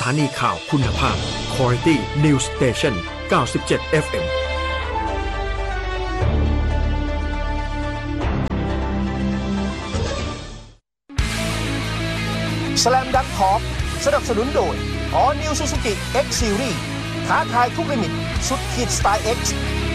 านีข่าวคุณภาพ Quality News Station 97 FM Slam Dunk Talk สนับสนุนโดย All New Suzuki X Series ท้าทายทุกลิมิตสุดขีดสไตล์ X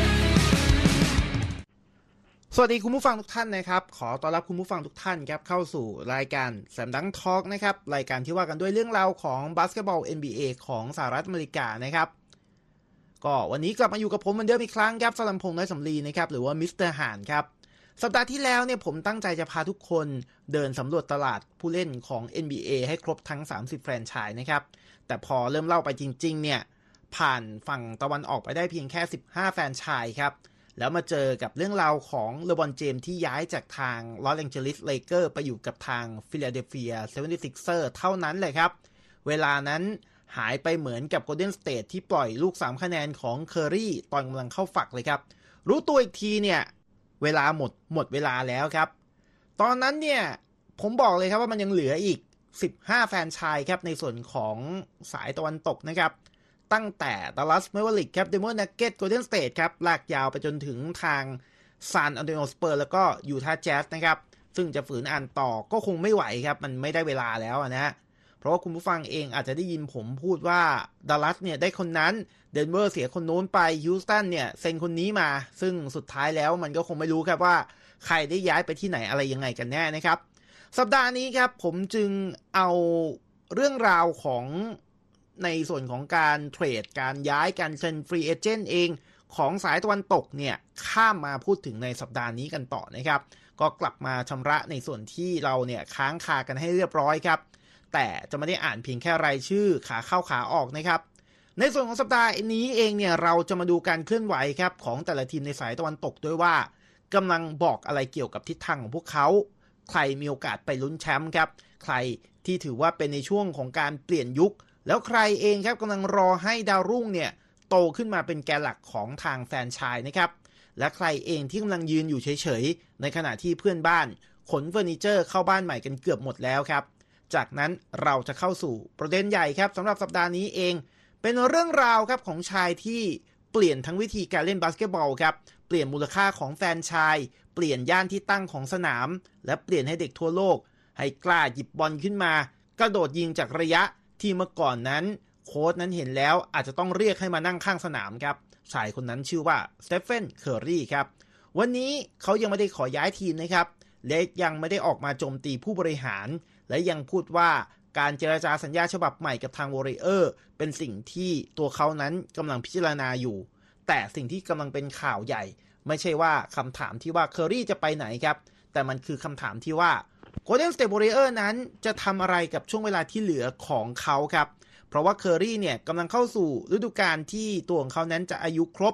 สวัสดีคุณผู้ฟังทุกท่านนะครับขอต้อนรับคุณผู้ฟังทุกท่านครับเข้าสู่รายการ Slam Dunk Talk นะครับรายการที่ว่ากันด้วยเรื่องราวของบาสเกตบอล NBA ของสหรัฐอเมริกานะครับก็วันนี้กลับมาอยู่กับผมเหมือนเดิมอีกครั้งครับสลัมพงษ์น้อยสำลีนะครับหรือว่ามิสเตอร์ห่านครับสัปดาห์ที่แล้วเนี่ยผมตั้งใจจะพาทุกคนเดินสำรวจตลาดผู้เล่นของ NBA ให้ครบทั้ง30แฟรนไชส์นะครับแต่พอเริ่มเล่าไปจริงๆเนี่ยผ่านฝั่งตะวันออกไปได้เพียงแค่15แฟรนไชส์ครับแล้วมาเจอกับเรื่องราวของเลบรอนเจมส์ที่ย้ายจากทางลอสแองเจลิสเลเกอร์ไปอยู่กับทางฟิลาเดลเฟีย 76ers เท่านั้นเลยครับเวลานั้นหายไปเหมือนกับโกลเด้นสเตทที่ปล่อยลูก3คะแนนของเคอรี่ตอนกำลังเข้าฝักเลยครับรู้ตัวอีกทีเนี่ยเวลาหมดเวลาแล้วครับตอนนั้นเนี่ยผมบอกเลยครับว่ามันยังเหลืออีก15แฟรนไชส์ครับในส่วนของสายตะวันตกนะครับตั้งแต่ดัลลัสแมเวอริกครับเดนเวอร์นักเก็ตโกลเด้นสเตทครับลากยาวไปจนถึงทางซานอันโตนิโอสเปอร์แล้วก็ยูทาห์แจ๊สนะครับซึ่งจะฝืนอ่านต่อก็คงไม่ไหวครับมันไม่ได้เวลาแล้วนะเพราะว่าคุณผู้ฟังเองอาจจะได้ยินผมพูดว่าดัลลัสเนี่ยได้คนนั้นเดนเวอร์เสียคนโน้นไปฮิวสตันเนี่ยเซ็นคนนี้มาซึ่งสุดท้ายแล้วมันก็คงไม่รู้ครับว่าใครได้ย้ายไปที่ไหนอะไรยังไงกันแน่นะครับสัปดาห์นี้ครับผมจึงเอาเรื่องราวของในส่วนของการเทรดการย้ายการเซ็นฟรีเอเจนต์เองของสายตะวันตกเนี่ยข้ามมาพูดถึงในสัปดาห์นี้กันต่อนะครับก็กลับมาชำระในส่วนที่เราเนี่ยค้างคากันให้เรียบร้อยครับแต่จะไม่ได้อ่านเพียงแค่รายชื่อขาเข้าขาออกนะครับในส่วนของสัปดาห์นี้เองเนี่ยเราจะมาดูการเคลื่อนไหวครับของแต่ละทีมในสายตะวันตกด้วยว่ากำลังบอกอะไรเกี่ยวกับทิศทางของพวกเขาใครมีโอกาสไปลุ้นแชมป์ครับใครที่ถือว่าเป็นในช่วงของการเปลี่ยนยุคแล้วใครเองครับกำลังรอให้ดาวรุ่งเนี่ยโตขึ้นมาเป็นแกนหลักของทางแฟรนไชส์นะครับและใครเองที่กำลังยืนอยู่เฉยๆในขณะที่เพื่อนบ้านขนเฟอร์นิเจอร์เข้าบ้านใหม่กันเกือบหมดแล้วครับจากนั้นเราจะเข้าสู่ประเด็นใหญ่ครับสำหรับสัปดาห์นี้เองเป็นเรื่องราวครับของชายที่เปลี่ยนทั้งวิธีการเล่นบาสเกตบอลครับเปลี่ยนมูลค่าของแฟรนไชส์เปลี่ยนย่านที่ตั้งของสนามและเปลี่ยนให้เด็กทั่วโลกให้กล้าหยิบบอลขึ้นมากระโดดยิงจากระยะที่เมื่อก่อนนั้นโค้ชนั้นเห็นแล้วอาจจะต้องเรียกให้มานั่งข้างสนามครับชายคนนั้นชื่อว่าสเตฟเฟนเคอร์รีครับวันนี้เขายังไม่ได้ขอย้ายทีมนะครับและยังไม่ได้ออกมาโจมตีผู้บริหารและยังพูดว่าการเจรจาสัญญาฉบับใหม่กับทางวอริเออร์เป็นสิ่งที่ตัวเขานั้นกำลังพิจารณาอยู่แต่สิ่งที่กำลังเป็นข่าวใหญ่ไม่ใช่ว่าคำถามที่ว่าเคอร์รี่จะไปไหนครับแต่มันคือคำถามที่ว่าGolden State Warriors นั้นจะทำอะไรกับช่วงเวลาที่เหลือของเขาครับเพราะว่าเคอรี่เนี่ยกำลังเข้าสู่ฤดูกาลที่ตัวของเขานั้นจะอายุครบ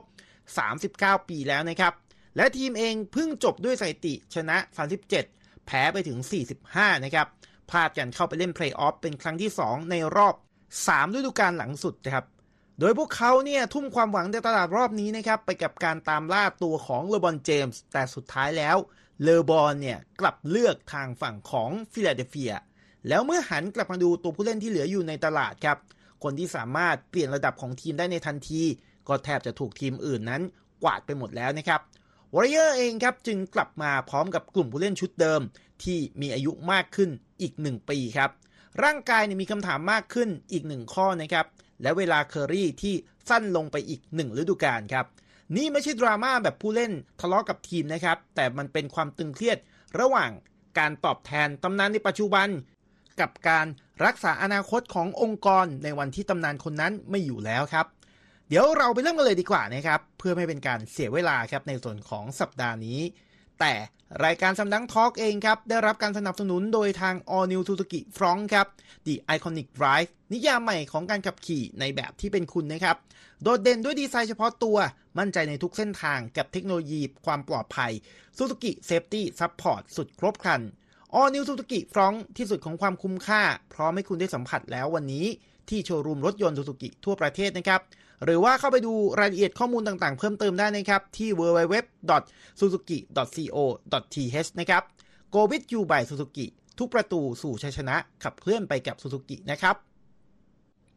39ปีแล้วนะครับและทีมเองเพิ่งจบด้วยสถิติชนะ37แพ้ไปถึง45นะครับพลาดกันเข้าไปเล่นเพลย์ออฟเป็นครั้งที่2ในรอบ3ฤดูกาลหลังสุดนะครับโดยพวกเขาเนี่ยทุ่มความหวังในตลาดรอบนี้นะครับไปกับการตามล่าตัวของเลบรอนเจมส์แต่สุดท้ายแล้วเลบรอนเนี่ยกลับเลือกทางฝั่งของฟิลาเดลเฟียแล้วเมื่อหันกลับมาดูตัวผู้เล่นที่เหลืออยู่ในตลาดครับคนที่สามารถเปลี่ยนระดับของทีมได้ในทันทีก็แทบจะถูกทีมอื่นนั้นกวาดไปหมดแล้วนะครับวอริเออร์เองครับจึงกลับมาพร้อมกับกลุ่มผู้เล่นชุดเดิมที่มีอายุมากขึ้นอีก1ปีครับร่างกายมีคำถามมากขึ้นอีก1ข้อนะครับและเวลาเคอรี่ที่สั้นลงไปอีก1ฤดูกาลครับนี่ไม่ใช่ดราม่าแบบผู้เล่นทะเลาะกับทีมนะครับแต่มันเป็นความตึงเครียดระหว่างการตอบแทนตำนานในปัจจุบันกับการรักษาอนาคตขององค์กรในวันที่ตำนานคนนั้นไม่อยู่แล้วครับเดี๋ยวเราไปเริ่มกันเลยดีกว่านะครับเพื่อไม่เป็นการเสียเวลาครับในส่วนของสัปดาห์นี้แต่รายการSlam Dunk Talkเองครับได้รับการสนับสนุนโดยทาง All New Suzuki Fronx ครับ The Iconic Drive นิยามใหม่ของการขับขี่ในแบบที่เป็นคุณนะครับโดดเด่นด้วยดีไซน์เฉพาะตัวมั่นใจในทุกเส้นทางกับเทคโนโลยีความปลอดภัย Suzuki Safety Support สุดครบครัน All New Suzuki Fronx ที่สุดของความคุ้มค่าพร้อมให้คุณได้สัมผัสแล้ววันนี้ที่โชว์รูมรถยนต์ Suzuki ทั่วประเทศนะครับหรือว่าเข้าไปดูรายละเอียดข้อมูลต่างๆเพิ่มเติมได้นะครับที่ www.suzuki.co.th นะครับ Go with you by Suzuki ทุกประตูสู่ชัยชนะขับเคลื่อนไปกับ Suzuki นะครับ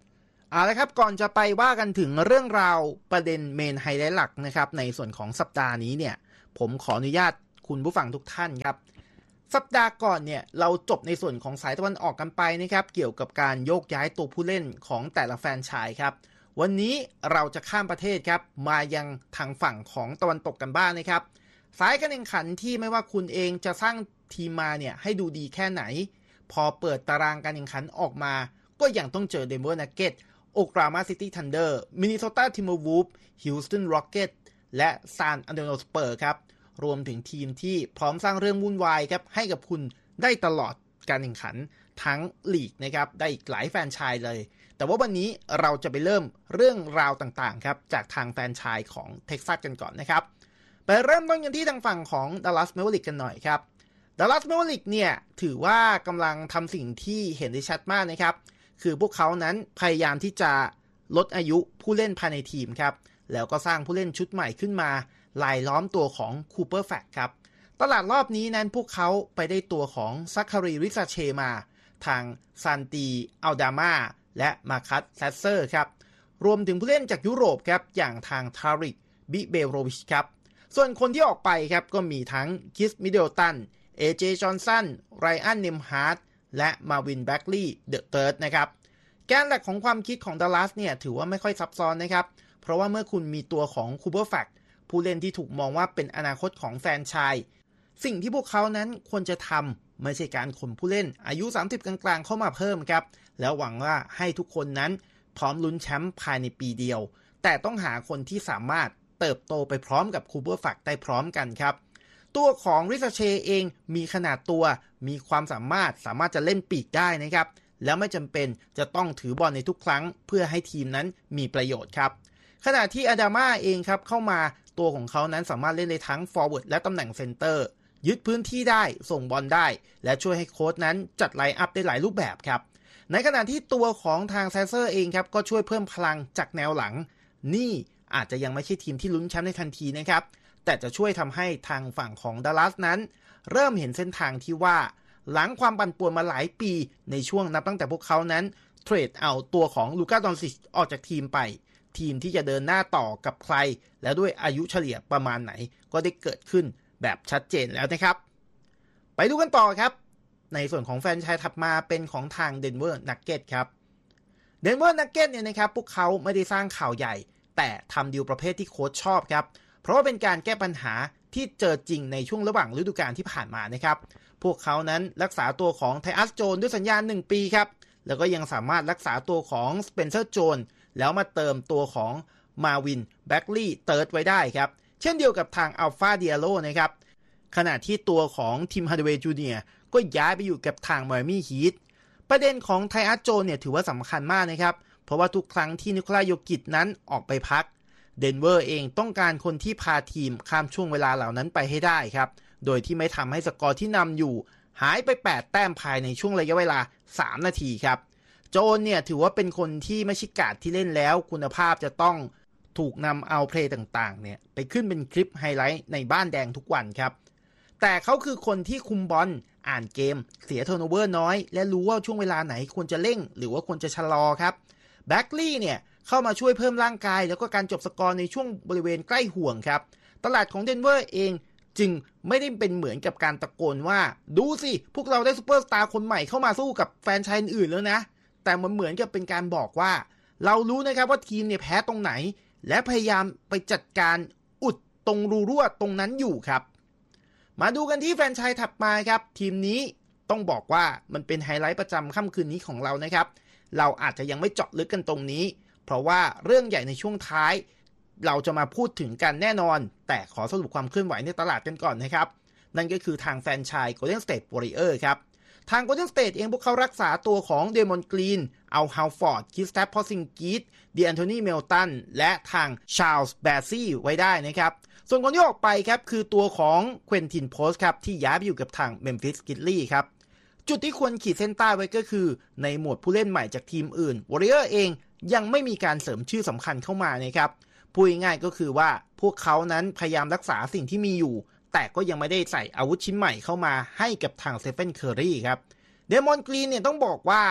เอาละครับก่อนจะไปว่ากันถึงเรื่องราวประเด็นเมนไฮไลท์หลักนะครับในส่วนของสัปดาห์นี้เนี่ยผมขออนุญาตคุณผู้ฟังทุกท่านครับสัปดาห์ก่อนเนี่ยเราจบในส่วนของสายตะวันออกกันไปนะครับเกี่ยวกับการโยกย้ายตัวผู้เล่นของแต่ละแฟรนไชส์ครับวันนี้เราจะข้ามประเทศครับมายังทางฝั่งของตะวันตกกันบ้างนะครับสายการแข่งขันที่ไม่ว่าคุณเองจะสร้างทีมมาเนี่ยให้ดูดีแค่ไหนพอเปิดตารางการแข่งขันออกมาก็ยังต้องเจอเดนเวอร์นักเก็ตโอคลาโฮมาซิตี้ทันเดอร์มินนิโซตาทิมเบอร์วูฟส์ฮิวสตันร็อกเก็ตและซานอันโตนิโอสเปอร์ครับรวมถึงทีมที่พร้อมสร้างเรื่องวุ่นวายครับให้กับคุณได้ตลอดการแข่งขันทั้งลีกนะครับได้อีกหลายแฟรนไชส์เลยแต่ว่าวันนี้เราจะไปเริ่มเรื่องราวต่างๆครับจากทางแฟรนไชส์ของเท็กซัสกันก่อนนะครับไปเริ่มต้นกันที่ทางฝั่งของดัลลัสแมเวอริกกันหน่อยครับดัลลัสแมเวอริกเนี่ยถือว่ากำลังทำสิ่งที่เห็นได้ชัดมากนะครับคือพวกเขานั้นพยายามที่จะลดอายุผู้เล่นภายในทีมครับแล้วก็สร้างผู้เล่นชุดใหม่ขึ้นมาลายล้อมตัวของคูเปอร์แฟกครับตลาดรอบนี้นั้นพวกเขาไปได้ตัวของซัคคารีริซาเชมาทางซันตีอัลดามาและมาคัสแซสเซอร์ครับรวมถึงผู้เล่นจากยุโรปครับอย่างทางทาริกบิเบโรวิชครับส่วนคนที่ออกไปครับก็มีทั้งคิสมิดเดิลตันเอเจจอห์นสันไรอันเนมฮาร์ดและมาวินแบ็กลีย์เดอะเติร์ดนะครับแกนหลักของความคิดของดัลลัสเนี่ยถือว่าไม่ค่อยซับซ้อนนะครับเพราะว่าเมื่อคุณมีตัวของคูเปอร์แฟกผู้เล่นที่ถูกมองว่าเป็นอนาคตของแฟรนไชส์สิ่งที่พวกเขานั้นควรจะทำไม่ใช่การขนผู้เล่นอายุ30กลางๆเข้ามาเพิ่มครับแล้วหวังว่าให้ทุกคนนั้นพร้อมลุ้นแชมป์ภายในปีเดียวแต่ต้องหาคนที่สามารถเติบโตไปพร้อมกับคูเปอร์แฟกได้พร้อมกันครับตัวของริซาเชเองมีขนาดตัวมีความสามารถจะเล่นปีกได้นะครับแล้วไม่จำเป็นจะต้องถือบอลในทุกครั้งเพื่อให้ทีมนั้นมีประโยชน์ครับขณะที่อาดาม่าเองครับเข้ามาตัวของเขานั้นสามารถเล่นได้ทั้งฟอร์เวิร์ดและตำแหน่งเซนเตอร์ยึดพื้นที่ได้ส่งบอลได้และช่วยให้โค้ชนั้นจัดไลน์อัพได้หลายรูปแบบครับในขณะที่ตัวของทางแซสเซอร์เองครับก็ช่วยเพิ่มพลังจากแนวหลังนี่อาจจะยังไม่ใช่ทีมที่ลุ้นแชมป์ในทันทีนะครับแต่จะช่วยทำให้ทางฝั่งของดัลลัสนั้นเริ่มเห็นเส้นทางที่ว่าหลังความปั่นป่วนมาหลายปีในช่วงนับตั้งแต่พวกเขานั้นเทรดเอาตัวของลูก้า ดอนซิชออกจากทีมไปทีมที่จะเดินหน้าต่อกับใครและด้วยอายุเฉลี่ยประมาณไหนก็ได้เกิดขึ้นแบบชัดเจนแล้วนะครับไปดูกันต่อครับในส่วนของแฟรนไชส์ถัดมาเป็นของทางเดนเวอร์นักเก็ตครับเดนเวอร์นักเก็ตเนี่ยนะครับพวกเขาไม่ได้สร้างข่าวใหญ่แต่ทำดีลประเภทที่โค้ชชอบครับเพราะว่าเป็นการแก้ปัญหาที่เจอจริงในช่วงระหว่างฤดูกาลที่ผ่านมานะครับพวกเขานั้นรักษาตัวของไทอัสโจนด้วยสัญญา1 ปีครับแล้วก็ยังสามารถรักษาตัวของสเปนเซอร์โจนแล้วมาเติมตัวของมาวินแบ็กลีย์เติร์ดไว้ได้ครับเช่นเดียวกับทางอัลฟาเดียโลนะครับขณะที่ตัวของทีมฮาร์ดเวย์จูเนียร์ก็ย้ายไปอยู่กับทางไมอามี่ฮีทประเด็นของไทอัสโจนเนี่ยถือว่าสำคัญมากนะครับเพราะว่าทุกครั้งที่นิโคลาโยกิชนั้นออกไปพักเดนเวอร์เองต้องการคนที่พาทีมข้ามช่วงเวลาเหล่านั้นไปให้ได้ครับโดยที่ไม่ทำให้สกอร์ที่นำอยู่หายไป8 แต้มภายในช่วงระยะเวลา3 นาทีครับโจนเนี่ยถือว่าเป็นคนที่ไม่ใช่การ์ดที่เล่นแล้วคุณภาพจะต้องถูกนำเอาเพลย์ต่างๆเนี่ยไปขึ้นเป็นคลิปไฮไลท์ในบ้านแดงทุกวันครับแต่เขาคือคนที่คุมบอลอ่านเกมเสียเทิร์นโอเวอร์น้อยและรู้ว่าช่วงเวลาไหนควรจะเร่งหรือว่าควรจะชะลอครับแบ็กลีย์เนี่ยเข้ามาช่วยเพิ่มร่างกายแล้วก็การจบสกอร์ในช่วงบริเวณใกล้ห่วงครับตลาดของเดนเวอร์เองจึงไม่ได้เป็นเหมือนกับการตะโกนว่าดูสิพวกเราได้ซูเปอร์สตาร์คนใหม่เข้ามาสู้กับแฟรนไชส์อื่นแล้วนะแต่มันเหมือนกับเป็นการบอกว่าเรารู้นะครับว่าทีมเนี่ยแพ้ตรงไหนและพยายามไปจัดการอุดตรงรูรั่วตรงนั้นอยู่ครับมาดูกันที่แฟรนไชส์ถัดมาครับทีมนี้ต้องบอกว่ามันเป็นไฮไลท์ประจำค่ำคืนนี้ของเรานะครับเราอาจจะยังไม่เจาะลึกกันตรงนี้เพราะว่าเรื่องใหญ่ในช่วงท้ายเราจะมาพูดถึงกันแน่นอนแต่ขอสรุปความเคลื่อนไหวในตลาดกันก่อนนะครับนั่นก็คือทางแฟรนไชส์ Golden State Warriors ครับทาง Golden State เองพวกเขารักษาตัวของเดมอนกรีนเอาฮาวฟอร์ดคริสแตปพอซิงกิสดีแอนโทนีเมลตันและทางชาร์ลส์แบร์ซี่ไว้ได้นะครับส่วนคนที่ออกไปครับคือตัวของเควินตินโพสครับที่ย้ายไปอยู่กับทางเมมฟิสกริซลี่ครับจุดที่ควรขีดเส้นใต้ไว้ก็คือในหมวดผู้เล่นใหม่จากทีมอื่น Warriors เองยังไม่มีการเสริมชื่อสำคัญเข้ามานะครับพูดง่ายๆก็คือว่าพวกเขานั้นพยายามรักษาสิ่งที่มีอยู่แต่ก็ยังไม่ได้ใส่อาวุธชิ้นใหม่เข้ามาให้กับทางสเตฟนเคอร์รีครับเดมอนกรีนเนี่ยต้องบอกว่า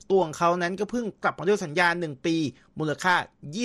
ตัวของเขานั้นก็เพิ่งกลับมาด้วยสัญญา1 ปีมูลค่า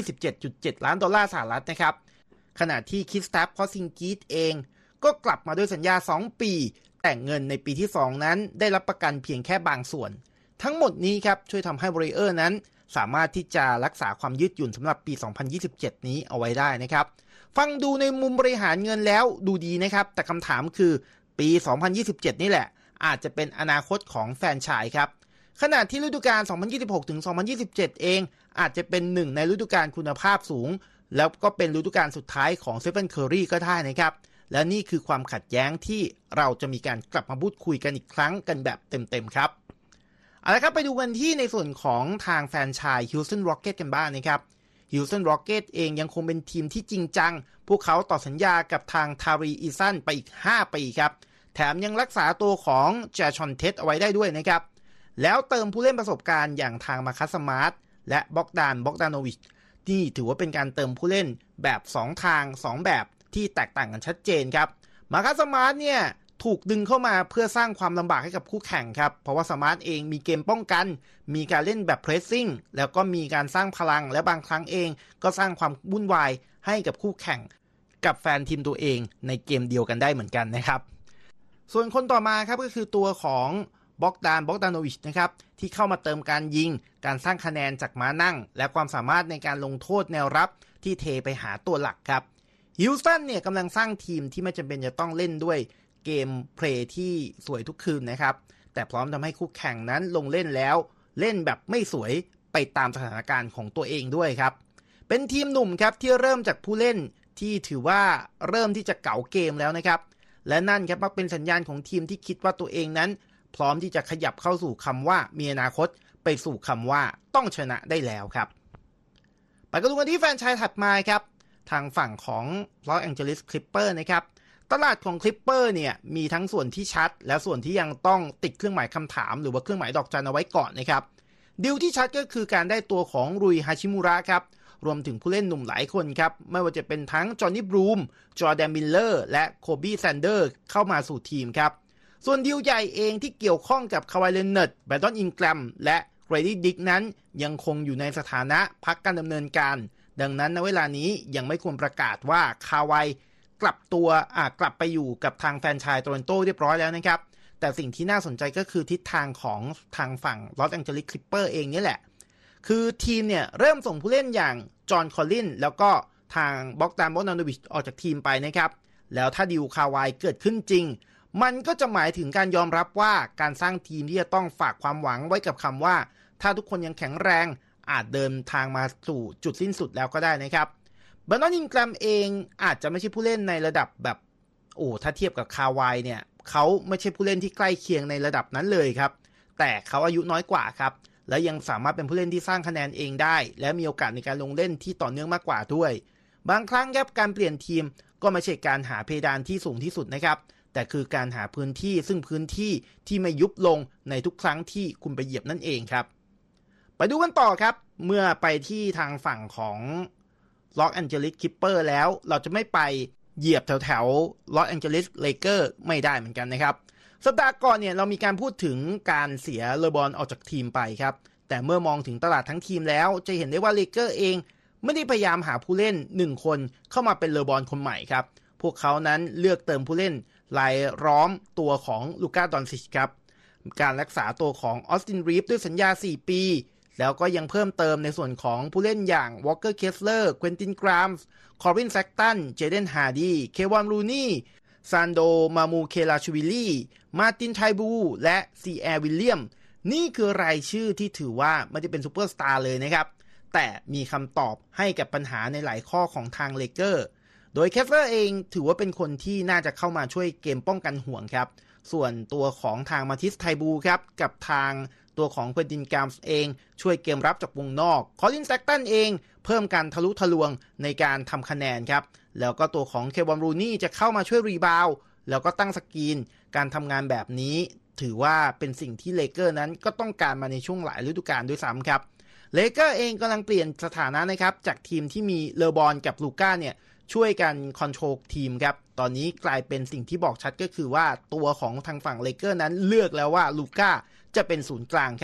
$27.7 ล้านนะครับขณะที่คริสตัฟ พอร์ซิงกิสเองก็กลับมาด้วยสัญญา2 ปีแต่เงินในปีที่2นั้นได้รับประกันเพียงแค่บางส่วนทั้งหมดนี้ครับช่วยทำให้ Warriors นั้นสามารถที่จะรักษาความยืดหยุ่นสำหรับปี 2027 นี้เอาไว้ได้นะครับฟังดูในมุมบริหารเงินแล้วดูดีนะครับแต่คำถามคือปี 2027 นี่แหละอาจจะเป็นอนาคตของแฟรนไชส์ครับขณะที่ฤดูกาล 2026-2027 เองอาจจะเป็นหนึ่งในฤดูกาลคุณภาพสูงแล้วก็เป็นฤดูกาลสุดท้ายของสเตฟาน เคอร์รีก็ได้นะครับและนี่คือความขัดแย้งที่เราจะมีการกลับมาพูดคุยกันอีกครั้งกันแบบเต็มๆครับเอาละครับไปดูกันที่ในส่วนของทางแฟรนไชส์ Houston Rockets กันบ้างนะครับ Houston Rockets เองยังคงเป็นทีมที่จริงจังพวกเขาต่อสัญญากับทางทารี อีซันไปอีก5 ปีครับแถมยังรักษาตัวของแจชอนเท็ดเอาไว้ได้ด้วยนะครับแล้วเติมผู้เล่นประสบการณ์อย่างทางมาคัส สมาร์ทและบ็อกดานโนวิชที่ถือว่าเป็นการเติมผู้เล่นแบบ2 ทาง 2 แบบที่แตกต่างกันชัดเจนครับมาคัส สมาร์ทเนี่ยถูกดึงเข้ามาเพื่อสร้างความลำบากให้กับคู่แข่งครับเพราะว่าสมาร์ทเองมีเกมป้องกันมีการเล่นแบบเพรสซิ่งแล้วก็มีการสร้างพลังและบางครั้งเองก็สร้างความวุ่นวายให้กับคู่แข่งกับแฟนทีมตัวเองในเกมเดียวกันได้เหมือนกันนะครับส่วนคนต่อมาครับก็คือตัวของบ็อกดานโนวิชนะครับที่เข้ามาเติมการยิงการสร้างคะแนนจากม้านั่งและความสามารถในการลงโทษแนวรับที่เทไปหาตัวหลักครับฮิวสตันเนี่ยกำลังสร้างทีมที่ไม่จำเป็นจะต้องเล่นด้วยเกมเพลย์ที่สวยทุกคืนนะครับแต่พร้อมทำให้คู่แข่งนั้นลงเล่นแล้วเล่นแบบไม่สวยไปตามสถานการณ์ของตัวเองด้วยครับเป็นทีมหนุ่มครับที่เริ่มจากผู้เล่นที่ถือว่าเริ่มที่จะเก๋าเกมแล้วนะครับและนั่นครับมักเป็นสัญญาณของทีมที่คิดว่าตัวเองนั้นพร้อมที่จะขยับเข้าสู่คำว่ามีอนาคตไปสู่คำว่าต้องชนะได้แล้วครับไปกันดูกันที่แฟรนไชส์ถัดมาครับทางฝั่งของลอสแองเจลิสคลิปเปอร์นะครับตลาดของคลิปเปอร์เนี่ยมีทั้งส่วนที่ชัดและส่วนที่ยังต้องติดเครื่องหมายคำถามหรือว่าเครื่องหมายดอกจันเอาไว้ก่อนนะครับดีลที่ชัดก็คือการได้ตัวของรุยฮาชิมุระครับรวมถึงผู้เล่นหนุ่มหลายคนครับไม่ว่าจะเป็นทั้งจอห์นนี่บรูมจอร์แดนมิลเลอร์และโคบี้แซนเดอร์เข้ามาสู่ทีมครับส่วนดีลใหญ่เองที่เกี่ยวข้องกับคาวายเลนเนิร์ดแบรนดอนอินแกรมและเกรดี้ดิกนั้นยังคงอยู่ในสถานะพักการดำเนินการดังนั้นในเวลานี้ยังไม่ควรประกาศว่าคาวายกลับไปอยู่กับทางแฟรนไชส์โตรอนโตเรียบร้อยแล้วนะครับแต่สิ่งที่น่าสนใจก็คือทิศทางของทางฝั่งลอสแองเจลิสคลิปเปอร์เองนี่แหละคือทีมเนี่ยเริ่มส่งผู้เล่นอย่างจอห์นคอลลินแล้วก็ทางบ็อกดานโนวิชออกจากทีมไปนะครับแล้วถ้าดีลคาวายเกิดขึ้นจริงมันก็จะหมายถึงการยอมรับว่าการสร้างทีมที่จะต้องฝากความหวังไว้กับคำว่าถ้าทุกคนยังแข็งแรงอาจเดินทางมาสู่จุดสิ้นสุดแล้วก็ได้นะครับแบรนดอนอินแกรมเองอาจจะไม่ใช่ผู้เล่นในระดับแบบถ้าเทียบกับคาวายเนี่ยเขาไม่ใช่ผู้เล่นที่ใกล้เคียงในระดับนั้นเลยครับแต่เขาอายุน้อยกว่าครับและยังสามารถเป็นผู้เล่นที่สร้างคะแนนเองได้และมีโอกาสในการลงเล่นที่ต่อเนื่องมากกว่าด้วยบางครั้งครับการเปลี่ยนทีมก็ไม่ใช่การหาเพดานที่สูงที่สุดนะครับแต่คือการหาพื้นที่ซึ่งพื้นที่ที่ไม่ยุบลงในทุกครั้งที่คุณไปเหยียบนั่นเองครับไปดูกันต่อครับเมื่อไปที่ทางฝั่งของลอสแองเจลิสคลิปเปอร์แล้วเราจะไม่ไปเหยียบแถวลอสแองเจลิสเลเกอร์ไม่ได้เหมือนกันนะครับสัปดาห์ก่อนเนี่ยเรามีการพูดถึงการเสียเลบรอนออกจากทีมไปครับแต่เมื่อมองถึงตลาดทั้งทีมแล้วจะเห็นได้ว่าเลเกอร์เองไม่ได้พยายามหาผู้เล่น1 คนเข้ามาเป็นเลบรอนคนใหม่ครับพวกเขานั้นเลือกเติมผู้เล่นรายล้อมตัวของลูก้าดอนซิชครับการรักษาตัวของออสตินรีฟด้วยสัญญา4 ปีแล้วก็ยังเพิ่มเติมในส่วนของผู้เล่นอย่างวอลเกอร์เคสเลอร์เควินตินกรามส์คอร์บินแซกตันเจเดนฮาร์ดีเควอนรูนี่ซานโดมามูเคลาชวิลลี่มาร์ตินไทบูและซีแอร์วิลเลียมนี่คือรายชื่อที่ถือว่าไม่ได้เป็นซูเปอร์สตาร์เลยนะครับแต่มีคำตอบให้กับปัญหาในหลายข้อของทางเลเกอร์โดยเคสเลอร์เองถือว่าเป็นคนที่น่าจะเข้ามาช่วยเกมป้องกันห่วงครับส่วนตัวของทางมาทิสไทบูครับกับทางตัวของเควินตินกรามส์เองช่วยเกมรับจากวงนอกคอลินแซกตันเองเพิ่มการทะลุทะลวงในการทำคะแนนครับแล้วก็ตัวของเควอนรูนี่จะเข้ามาช่วยรีบาวด์แล้วก็ตั้งสกรีนการทำงานแบบนี้ถือว่าเป็นสิ่งที่เลเกอร์นั้นก็ต้องการมาในช่วงหลายฤดูกาลด้วยซ้ำครับเลเกอร์เองกำลังเปลี่ยนสถานะนะครับจากทีมที่มีเลบรอนกับลูก้าเนี่ยช่วยกันคอนโทรลทีมครับตอนนี้กลายเป็นสิ่งที่บอกชัดก็คือว่าตัวของทางฝั่งเลเกอร์นั้นเลือกแล้วว่าลูก้าจะเป็นศูนย์กลางครับ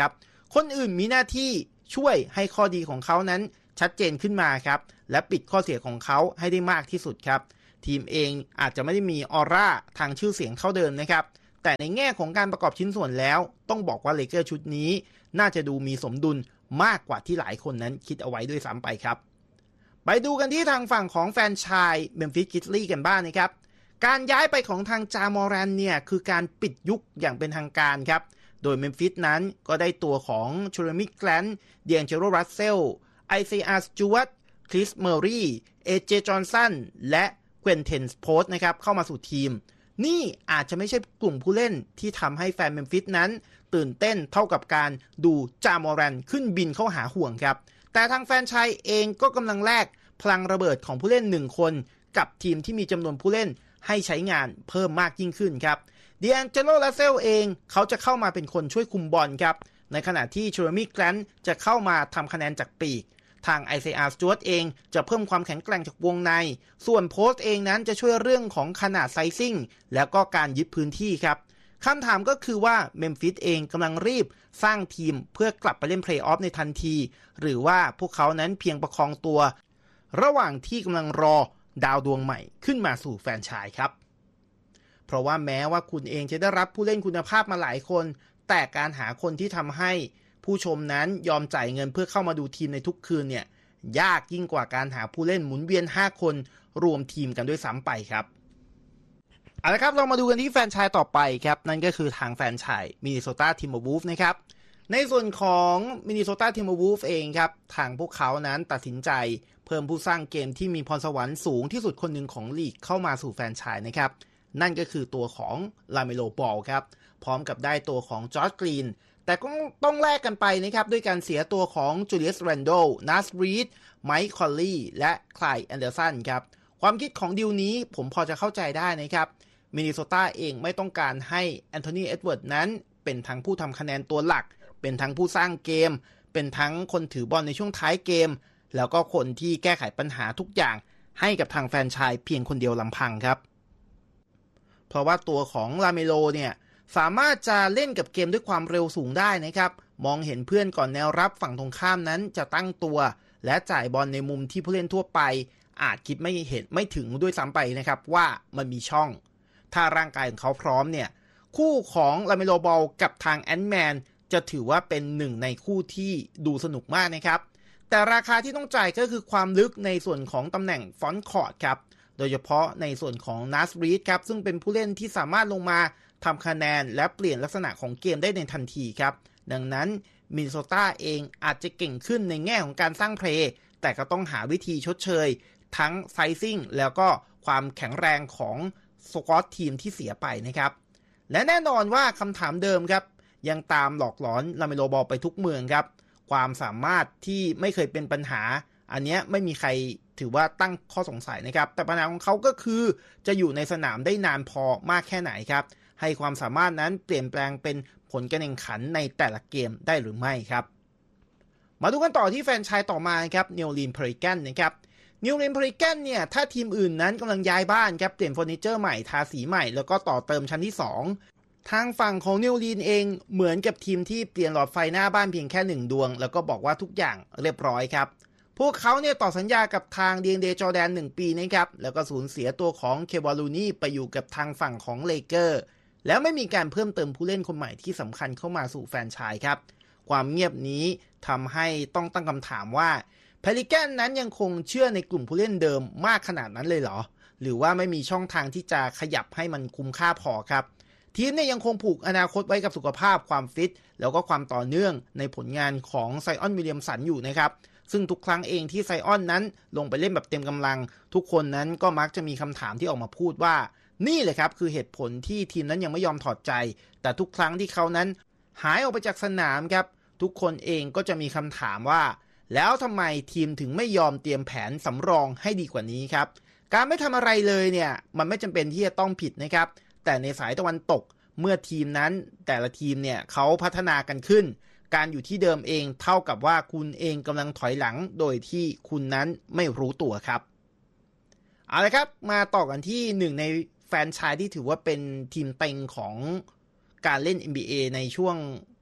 คนอื่นมีหน้าที่ช่วยให้ข้อดีของเขานั้นชัดเจนขึ้นมาครับและปิดข้อเสียของเขาให้ได้มากที่สุดครับทีมเองอาจจะไม่ได้มีออร่าทางชื่อเสียงเท่าเดิมนะครับแต่ในแง่ของการประกอบชิ้นส่วนแล้วต้องบอกว่าเลเกอร์ชุดนี้น่าจะดูมีสมดุลมากกว่าที่หลายคนนั้นคิดเอาไว้ด้วยซ้ำไปครับไปดูกันที่ทางฝั่งของแฟนชายเมมฟิสกริซลี่กันบ้างนะครับการย้ายไปของทางจามอรันเนี่ยคือการปิดยุคอย่างเป็นทางการครับโดยเมมฟิสนั้นก็ได้ตัวของเจเรมี่แกลนต์เดียงเจโรรัสเซลไอซีอาร์สจูวัตคริสเมอรี่เอเจจอห์นสันและเควินเทนส์โพสต์นะครับเข้ามาสู่ทีมนี่อาจจะไม่ใช่กลุ่มผู้เล่นที่ทำให้แฟนเมมฟิสนั้นตื่นเต้นเท่ากับการดูจามอรันขึ้นบินเข้าหาห่วงครับแต่ทางแฟนชายเองก็กำลังแลกพลังระเบิดของผู้เล่น1คนกับทีมที่มีจำนวนผู้เล่นให้ใช้งานเพิ่มมากยิ่งขึ้นครับเดียงเจโรรัสเซลเองเขาจะเข้ามาเป็นคนช่วยคุมบอลครับในขณะที่เจเรมี่แกลนต์จะเข้ามาทำคะแนนจากปีกทางไอซีอาร์สจ๊วตเองจะเพิ่มความแข็งแกร่งจากวงในส่วนโพสต์เองนั้นจะช่วยเรื่องของขนาดไซซิ่งแล้วก็การยึดพื้นที่ครับคำถามก็คือว่าเมมฟิสเองกำลังรีบสร้างทีมเพื่อกลับไปเล่นเพลย์ออฟในทันทีหรือว่าพวกเขานั้นเพียงประคองตัวระหว่างที่กำลังรอดาวดวงใหม่ขึ้นมาสู่แฟรนไชส์ครับเพราะว่าแม้ว่าคุณเองจะได้รับผู้เล่นคุณภาพมาหลายคนแต่การหาคนที่ทำให้ผู้ชมนั้นยอมจ่ายเงินเพื่อเข้ามาดูทีมในทุกคืนเนี่ยยากยิ่งกว่าการหาผู้เล่นหมุนเวียน5คนรวมทีมกันด้วยซ้ำไปครับเอาละครับเรามาดูกันที่แฟรนไชส์ต่อไปครับนั่นก็คือทางแฟรนไชส์มินนิโซตาทิมเบอร์วูฟส์นะครับในส่วนของมินนิโซตาทิมเบอร์วูฟส์เองครับทางพวกเขานั้นตัดสินใจเพิ่มผู้สร้างเกมที่มีพรสวรรค์สูงที่สุดคนหนึ่งของลีกเข้ามาสู่แฟรนไชส์นะครับนั่นก็คือตัวของลาเมโลบอลครับพร้อมกับได้ตัวของจอร์จกรีนแต่ก็ต้องแลกกันไปนะครับด้วยการเสียตัวของจูเลียสแรนโดลนัสรีดไมค์คอลลี่และไคลด์แอนเดอร์สันครับความคิดของดีลนี้ผมพอจะเข้าใจได้นะครับมินนิโซตาเองไม่ต้องการให้แอนโทนีเอ็ดเวิร์ดนั้นเป็นทั้งผู้ทำคะแนนตัวหลักเป็นทั้งผู้สร้างเกมเป็นทั้งคนถือบอลในช่วงท้ายเกมแล้วก็คนที่แก้ไขปัญหาทุกอย่างให้กับทางแฟรนไชส์เพียงคนเดียวลำพังครับเพราะว่าตัวของลาเมโลเนี่ยสามารถจะเล่นกับเกมด้วยความเร็วสูงได้นะครับมองเห็นเพื่อนก่อนแนวรับฝั่งตรงข้ามนั้นจะตั้งตัวและจ่ายบอลในมุมที่ผู้เล่นทั่วไปอาจคิดไม่ถึงด้วยซ้ำไปนะครับว่ามันมีช่องถ้าร่างกายของเขาพร้อมเนี่ยคู่ของลาเมโลบอลกับทางแอนด์แมนจะถือว่าเป็นหนึ่งในคู่ที่ดูสนุกมากนะครับแต่ราคาที่ต้องจ่ายก็คือความลึกในส่วนของตำแหน่งฟรอนต์คอร์ตครับโดยเฉพาะในส่วนของนัสรีดครับซึ่งเป็นผู้เล่นที่สามารถลงมาทำคะแนนและเปลี่ยนลักษณะของเกมได้ในทันทีครับดังนั้นมินนิโซตาเองอาจจะเก่งขึ้นในแง่ของการสร้างเพลย์แต่ก็ต้องหาวิธีชดเชยทั้งไซซิ่งแล้วก็ความแข็งแรงของสควอตทีมที่เสียไปนะครับและแน่นอนว่าคำถามเดิมครับยังตามหลอกหลอนลาเมโลบอลไปทุกเมืองครับความสามารถที่ไม่เคยเป็นปัญหาอันนี้ไม่มีใครถือว่าตั้งข้อสงสัยนะครับแต่ปัญหาของเขาก็คือจะอยู่ในสนามได้นานพอมากแค่ไหนครับให้ความสามารถนั้นเปลี่ยนแปลงเป็นผลการแข่งขันในแต่ละเกมได้หรือไม่ครับมาดูกันต่อที่แฟรนไชส์ต่อมาครับนิวลีนเพริแกนนะครับนิวลีนเพริแกนเนี่ยถ้าทีมอื่นนั้นกำลังย้ายบ้านครับเปลี่ยนเฟอร์นิเจอร์ใหม่ทาสีใหม่แล้วก็ต่อเติมชั้นที่2ทางฝั่งของนิวลีนเองเหมือนกับทีมที่เปลี่ยนหลอดไฟหน้าบ้านเพียงแค่1ดวงแล้วก็บอกว่าทุกอย่างเรียบร้อยครับพวกเขาเนี่ยต่อสัญญากับทางเดียงเดจอร์แดน1ปีนะครับแล้วก็สูญเสียตัวของเควาลูนี่ไปอยู่กับทางฝั่งของเลเกอร์แล้วไม่มีการเพิ่มเติมผู้เล่นคนใหม่ที่สำคัญเข้ามาสู่แฟรนไชส์ครับความเงียบนี้ทำให้ต้องตั้งคำถามว่าเพลิแกนนั้นยังคงเชื่อในกลุ่มผู้เล่นเดิมมากขนาดนั้นเลยเหรอหรือว่าไม่มีช่องทางที่จะขยับให้มันคุ้มค่าพอครับทีมเนี่ยยังคงผูกอนาคตไว้กับสุขภาพความฟิตแล้วก็ความต่อเนื่องในผลงานของไซออนวิลเลียมสันอยู่นะครับซึ่งทุกครั้งเองที่ไซออนนั้นลงไปเล่นแบบเต็มกำลังทุกคนนั้นก็มักจะมีคำถามที่ออกมาพูดว่านี่แหละครับคือเหตุผลที่ทีมนั้นยังไม่ยอมถอดใจแต่ทุกครั้งที่เขานั้นหายออกไปจากสนามครับทุกคนเองก็จะมีคำถามว่าแล้วทำไมทีมถึงไม่ยอมเตรียมแผนสำรองให้ดีกว่านี้ครับการไม่ทำอะไรเลยเนี่ยมันไม่จำเป็นที่จะต้องผิดนะครับแต่ในสายตะวันตกเมื่อทีมนั้นแต่ละทีมเนี่ยเขาพัฒนากันขึ้นการอยู่ที่เดิมเองเท่ากับว่าคุณเองกำลังถอยหลังโดยที่คุณนั้นไม่รู้ตัวครับเอาละครับมาต่อกันที่หนึ่งในแฟรนไชส์ที่ถือว่าเป็นทีมเต็งของการเล่น NBA ในช่วง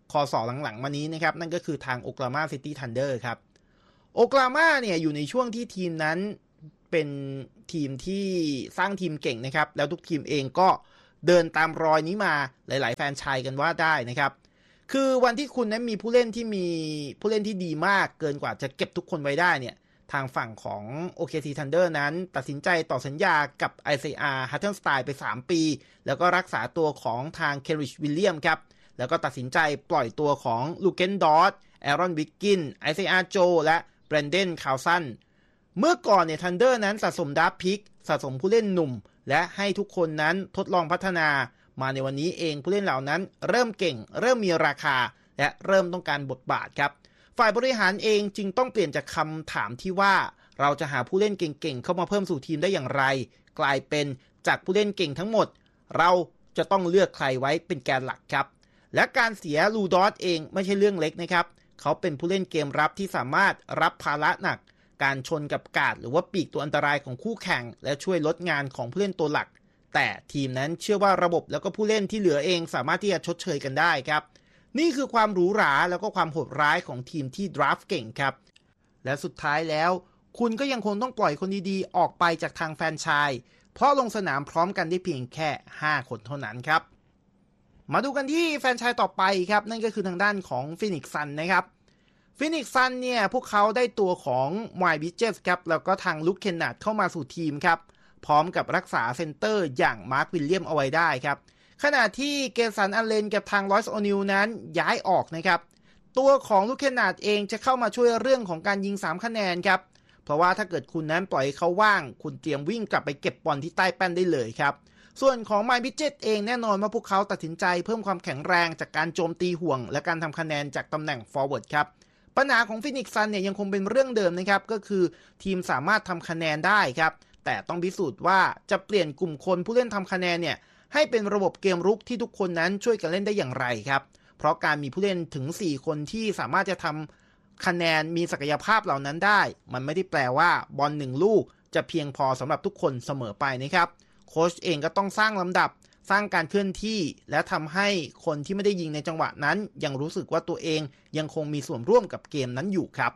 คอสอหลังๆมานี้นะครับนั่นก็คือทางโอคลาโฮมาซิตี้ทันเดอร์ครับโอคลาโฮมาเนี่ยอยู่ในช่วงที่ทีมนั้นเป็นทีมที่สร้างทีมเก่งนะครับแล้วทุกทีมเองก็เดินตามรอยนี้มาหลายๆแฟรนไชส์กันว่าได้นะครับคือวันที่คุณนั้นมีผู้เล่นที่ดีมากเกินกว่าจะเก็บทุกคนไว้ได้เนี่ยทางฝั่งของ OKC Thunder นั้นตัดสินใจต่อสัญญากับ Isaiah Hartenstein ไป3ปีแล้วก็รักษาตัวของทาง Kenrich Williams ครับแล้วก็ตัดสินใจปล่อยตัวของ Luken Dort Aaron Wiggins Isaiah Joe และ Brandon Carlson เมื่อก่อนเนี่ย Thunder นั้นสะสมดราฟต์พิกสะสมผู้เล่นหนุ่มและให้ทุกคนนั้นทดลองพัฒนามาในวันนี้เองผู้เล่นเหล่านั้นเริ่มเก่งเริ่มมีราคาและเริ่มต้องการบทบาทครับฝ่ายบริหารเองจึงต้องเปลี่ยนจากคำถามที่ว่าเราจะหาผู้เล่นเก่งๆเข้ามาเพิ่มสู่ทีมได้อย่างไรกลายเป็นจากผู้เล่นเก่งทั้งหมดเราจะต้องเลือกใครไว้เป็นแกนหลักครับและการเสียลูดอสเองไม่ใช่เรื่องเล็กนะครับเขาเป็นผู้เล่นเกมรับที่สามารถรับภาระหนักการชนกับการ์ดหรือว่าปีกตัวอันตรายของคู่แข่งและช่วยลดงานของผู้เล่นตัวหลักแต่ทีมนั้นเชื่อว่าระบบแล้วก็ผู้เล่นที่เหลือเองสามารถที่จะชดเชยกันได้ครับนี่คือความหรูหราแล้วก็ความโหดร้ายของทีมที่ดราฟต์เก่งครับและสุดท้ายแล้วคุณก็ยังคงต้องปล่อยคนดีๆออกไปจากทางแฟรนไชส์เพราะลงสนามพร้อมกันได้เพียงแค่5คนเท่านั้นครับมาดูกันที่แฟรนไชส์ต่อไปครับนั่นก็คือทางด้านของฟินิกซ์ซันนะครับฟินิกซ์ซันเนี่ยพวกเขาได้ตัวของไมล์บิดเจสครับแล้วก็ทางลุคเคนนาร์ดเข้ามาสู่ทีมครับพร้อมกับรักษาเซนเตอร์อย่างมาร์ควิลเลียมเอาไว้ได้ครับขณะที่เกสันอัลเลนกับทางลอยส์โอนิลนั้นย้ายออกนะครับตัวของลุคเคนนาร์ดเองจะเข้ามาช่วยเรื่องของการยิง3คะแนนครับเพราะว่าถ้าเกิดคุณนั้นปล่อยเขาว่างคุณเตรียมวิ่งกลับไปเก็บบอลที่ใต้แป้นได้เลยครับส่วนของไมล์บิดเจตเองแน่นอนว่าพวกเขาตัดสินใจเพิ่มความแข็งแรงจากการโจมตีห่วงและการทำคะแนนจากตำแหน่งฟอร์เวิร์ดครับปัญหาของฟินิกซ์ซันเนี่ยยังคงเป็นเรื่องเดิมนะครับก็คือทีมสามารถทำคะแนนได้ครับแต่ต้องพิสูจน์ว่าจะเปลี่ยนกลุ่มคนผู้เล่นทำคะแนนเนี่ยให้เป็นระบบเกมรุกที่ทุกคนนั้นช่วยกันเล่นได้อย่างไรครับเพราะการมีผู้เล่นถึง4คนที่สามารถจะทำคะแนนมีศักยภาพเหล่านั้นได้มันไม่ได้แปลว่าบอล1ลูกจะเพียงพอสำหรับทุกคนเสมอไปนะครับโค้ชเองก็ต้องสร้างลำดับสร้างการเคลื่อนที่และทำให้คนที่ไม่ได้ยิงในจังหวะนั้นยังรู้สึกว่าตัวเองยังคงมีส่วนร่วมกับเกมนั้นอยู่ครับ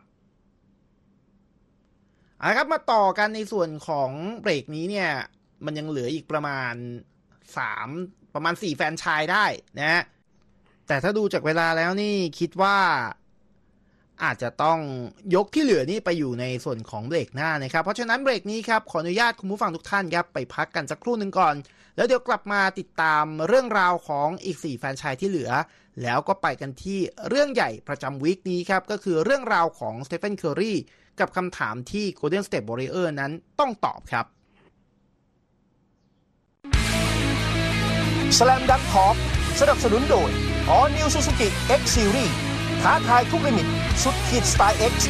ครับมาต่อกันในส่วนของเบรกนี้เนี่ยมันยังเหลืออีกประมาณ4แฟรนไชส์ได้นะแต่ถ้าดูจากเวลาแล้วนี่คิดว่าอาจจะต้องยกที่เหลือนี่ไปอยู่ในส่วนของเบรกหน้านะครับเพราะฉะนั้นเบรกนี้ครับขออนุญาตคุณผู้ฟังทุกท่านครับไปพักกันสักครู่นึงก่อนแล้วเดี๋ยวกลับมาติดตามเรื่องราวของอีก4แฟรนไชส์ที่เหลือแล้วก็ไปกันที่เรื่องใหญ่ประจำวีคนี้ครับก็คือเรื่องราวของสเตเฟนเคอร์รีกับคำถามที่ Golden State Warriors นั้นต้องตอบครับ Slam Dunk Talk สนับสนุนโดย All New Suzuki X Series ท้าทายทุกลิมิตสุดขีดสไตล์ X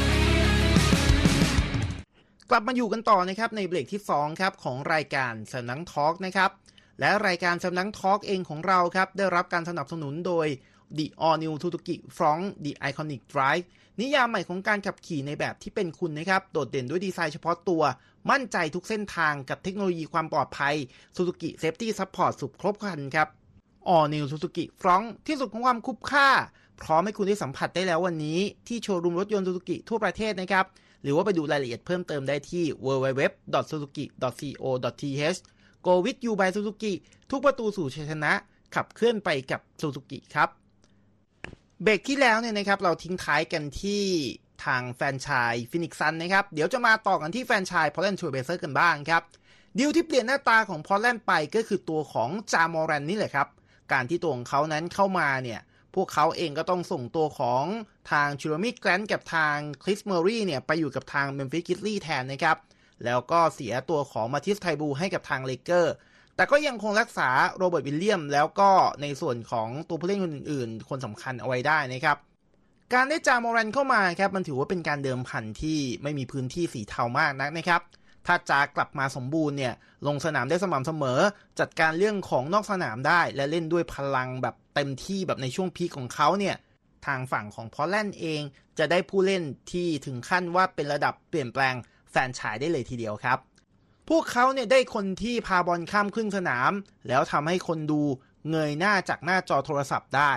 กลับมาอยู่กันต่อนะครับในเบรกที่2ครับของรายการ Slam Dunk Talk นะครับและรายการ Slam Dunk Talk เองของเราครับได้รับการสนับสนุนโดย The All New Suzuki Front The Iconic Drive นิยามใหม่ของการขับขี่ในแบบที่เป็นคุณนะครับโดดเด่นด้วยดีไซน์เฉพาะตัวมั่นใจทุกเส้นทางกับเทคโนโลยีความปลอดภัย Suzuki Safety Support สุดครบครันครับ All New Suzuki Front ที่สุดของความคุ้มค่าพร้อมให้คุณได้สัมผัสได้แล้ววันนี้ที่โชว์รูมรถยนต์ Suzuki ทั่วประเทศนะครับหรือว่าไปดูรายละเอียดเพิ่มเติมได้ที่ www.suzuki.co.th Go with you by Suzuki ทุกประตูสู่ชัยชนะขับเคลื่อนไปกับ Suzuki ครับเบรกที่แล้วเนี่ยนะครับเราทิ้งท้ายกันที่ทางแฟรนไชส์ฟินิกซ์ซันนะครับเดี๋ยวจะมาต่อกันที่แฟรนไชส์พอร์ตแลนด์เทรลเบลเซอร์กันบ้างครับดีลที่เปลี่ยนหน้าตาของพอร์ตแลนด์ไปก็คือตัวของจามอรันนี่แหละครับการที่ตัวของเขานั้นเข้ามาเนี่ยพวกเขาเองก็ต้องส่งตัวของทางชิโรมิแกรนท์กับทางคริสเมอรี่เนี่ยไปอยู่กับทางเมมฟิสกริซลี่แทนนะครับแล้วก็เสียตัวของมาทิสไทบูให้กับทางเลเกอร์แต่ก็ยังคงรักษาโรเบิร์ตวิลเลียมแล้วก็ในส่วนของตัวผู้เล่นคนอื่นๆคนสำคัญเอาไว้ได้นะครับการได้จามอรันเข้ามาครับมันถือว่าเป็นการเดิมพันที่ไม่มีพื้นที่สีเทามากนักนะครับถ้าจากลับมาสมบูรณ์เนี่ยลงสนามได้สม่ำเสมอจัดการเรื่องของนอกสนามได้และเล่นด้วยพลังแบบเต็มที่แบบในช่วงพีคของเขาเนี่ยทางฝั่งของพอร์ตแลนด์เองจะได้ผู้เล่นที่ถึงขั้นว่าเป็นระดับเปลี่ยนแปลงแฟรนไชส์ได้เลยทีเดียวครับพวกเขาเนี่ยได้คนที่พาบอลข้ามครึ่งสนามแล้วทำให้คนดูเงยหน้าจากหน้าจอโทรศัพท์ได้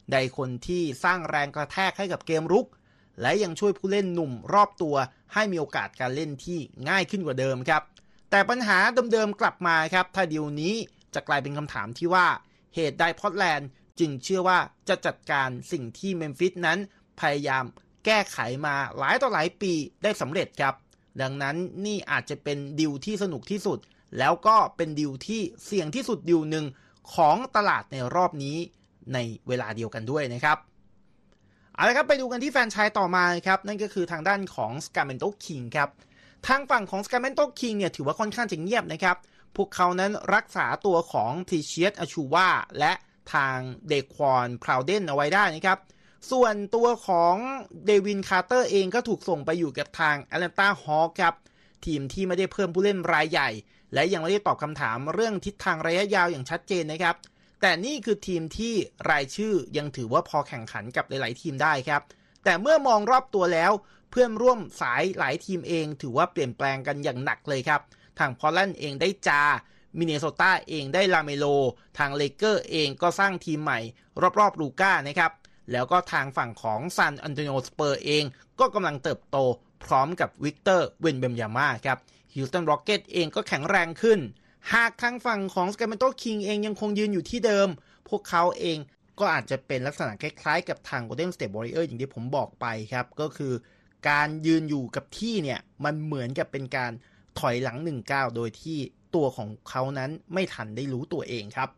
ได้คนที่สร้างแรงกระแทกให้กับเกมรุกและยังช่วยผู้เล่นหนุ่มรอบตัวให้มีโอกาสการเล่นที่ง่ายขึ้นกว่าเดิมครับแต่ปัญหาเดิมๆกลับมาครับถ้าดีลนี้จะกลายเป็นคำถามที่ว่าเหตุใดพอร์ตแลนด์จึงเชื่อว่าจะจัดการสิ่งที่เมมฟิสนั้นพยายามแก้ไขมาหลายต่อหลายปีได้สำเร็จครับดังนั้นนี่อาจจะเป็นดีลที่สนุกที่สุดแล้วก็เป็นดีลที่เสี่ยงที่สุดดีลหนึ่งของตลาดในรอบนี้ในเวลาเดียวกันด้วยนะครับเอาละครับไปดูกันที่แฟรนไชส์ต่อมาครับนั่นก็คือทางด้านของ Sacramento Kings ครับทางฝั่งของ Sacramento Kings เนี่ยถือว่าค่อนข้างจะเงียบนะครับพวกเขานั้นรักษาตัวของ Precious Achiuwa และทางเดควอนพราวเดนเอาไว้ได้นะครับส่วนตัวของเดวินคาร์เตอร์เองก็ถูกส่งไปอยู่กับทางแอตแลนตาฮอคครับทีมที่ไม่ได้เพิ่มผู้เล่นรายใหญ่และยังไม่ได้ตอบคำถามเรื่องทิศทางระยะยาวอย่างชัดเจนนะครับแต่นี่คือทีมที่รายชื่อยังถือว่าพอแข่งขันกับหลายๆทีมได้ครับแต่เมื่อมองรอบตัวแล้วเพื่อนร่วมสายหลายทีมเองถือว่าเปลี่ยนแปลงกันอย่างหนักเลยครับทางพอร์ตแลนด์เองได้จามินเนโซตาเองได้ลาเมโลทางเลเกอร์เองก็สร้างทีมใหม่รอบๆลูก้านะครับแล้วก็ทางฝั่งของซานอันโตนิโอสเปอร์เองก็กำลังเติบโตพร้อมกับวิกเตอร์เวนเบมยาม่าครับฮิลตันร็อกเก็ตเองก็แข็งแรงขึ้นหากทางฝั่งของ Sacramento Kings เองยังคงยืนอยู่ที่เดิมพวกเขาเองก็อาจจะเป็นลักษณะคล้ายๆกับทาง Golden State Warriors อย่างที่ผมบอกไปครับก็คือการยืนอยู่กับที่เนี่ยมันเหมือนกับเป็นการถอยหลัง1 ก้าวโดยที่ตัวของเขานั้นไม่ทันได้รู้ตัวเองครับ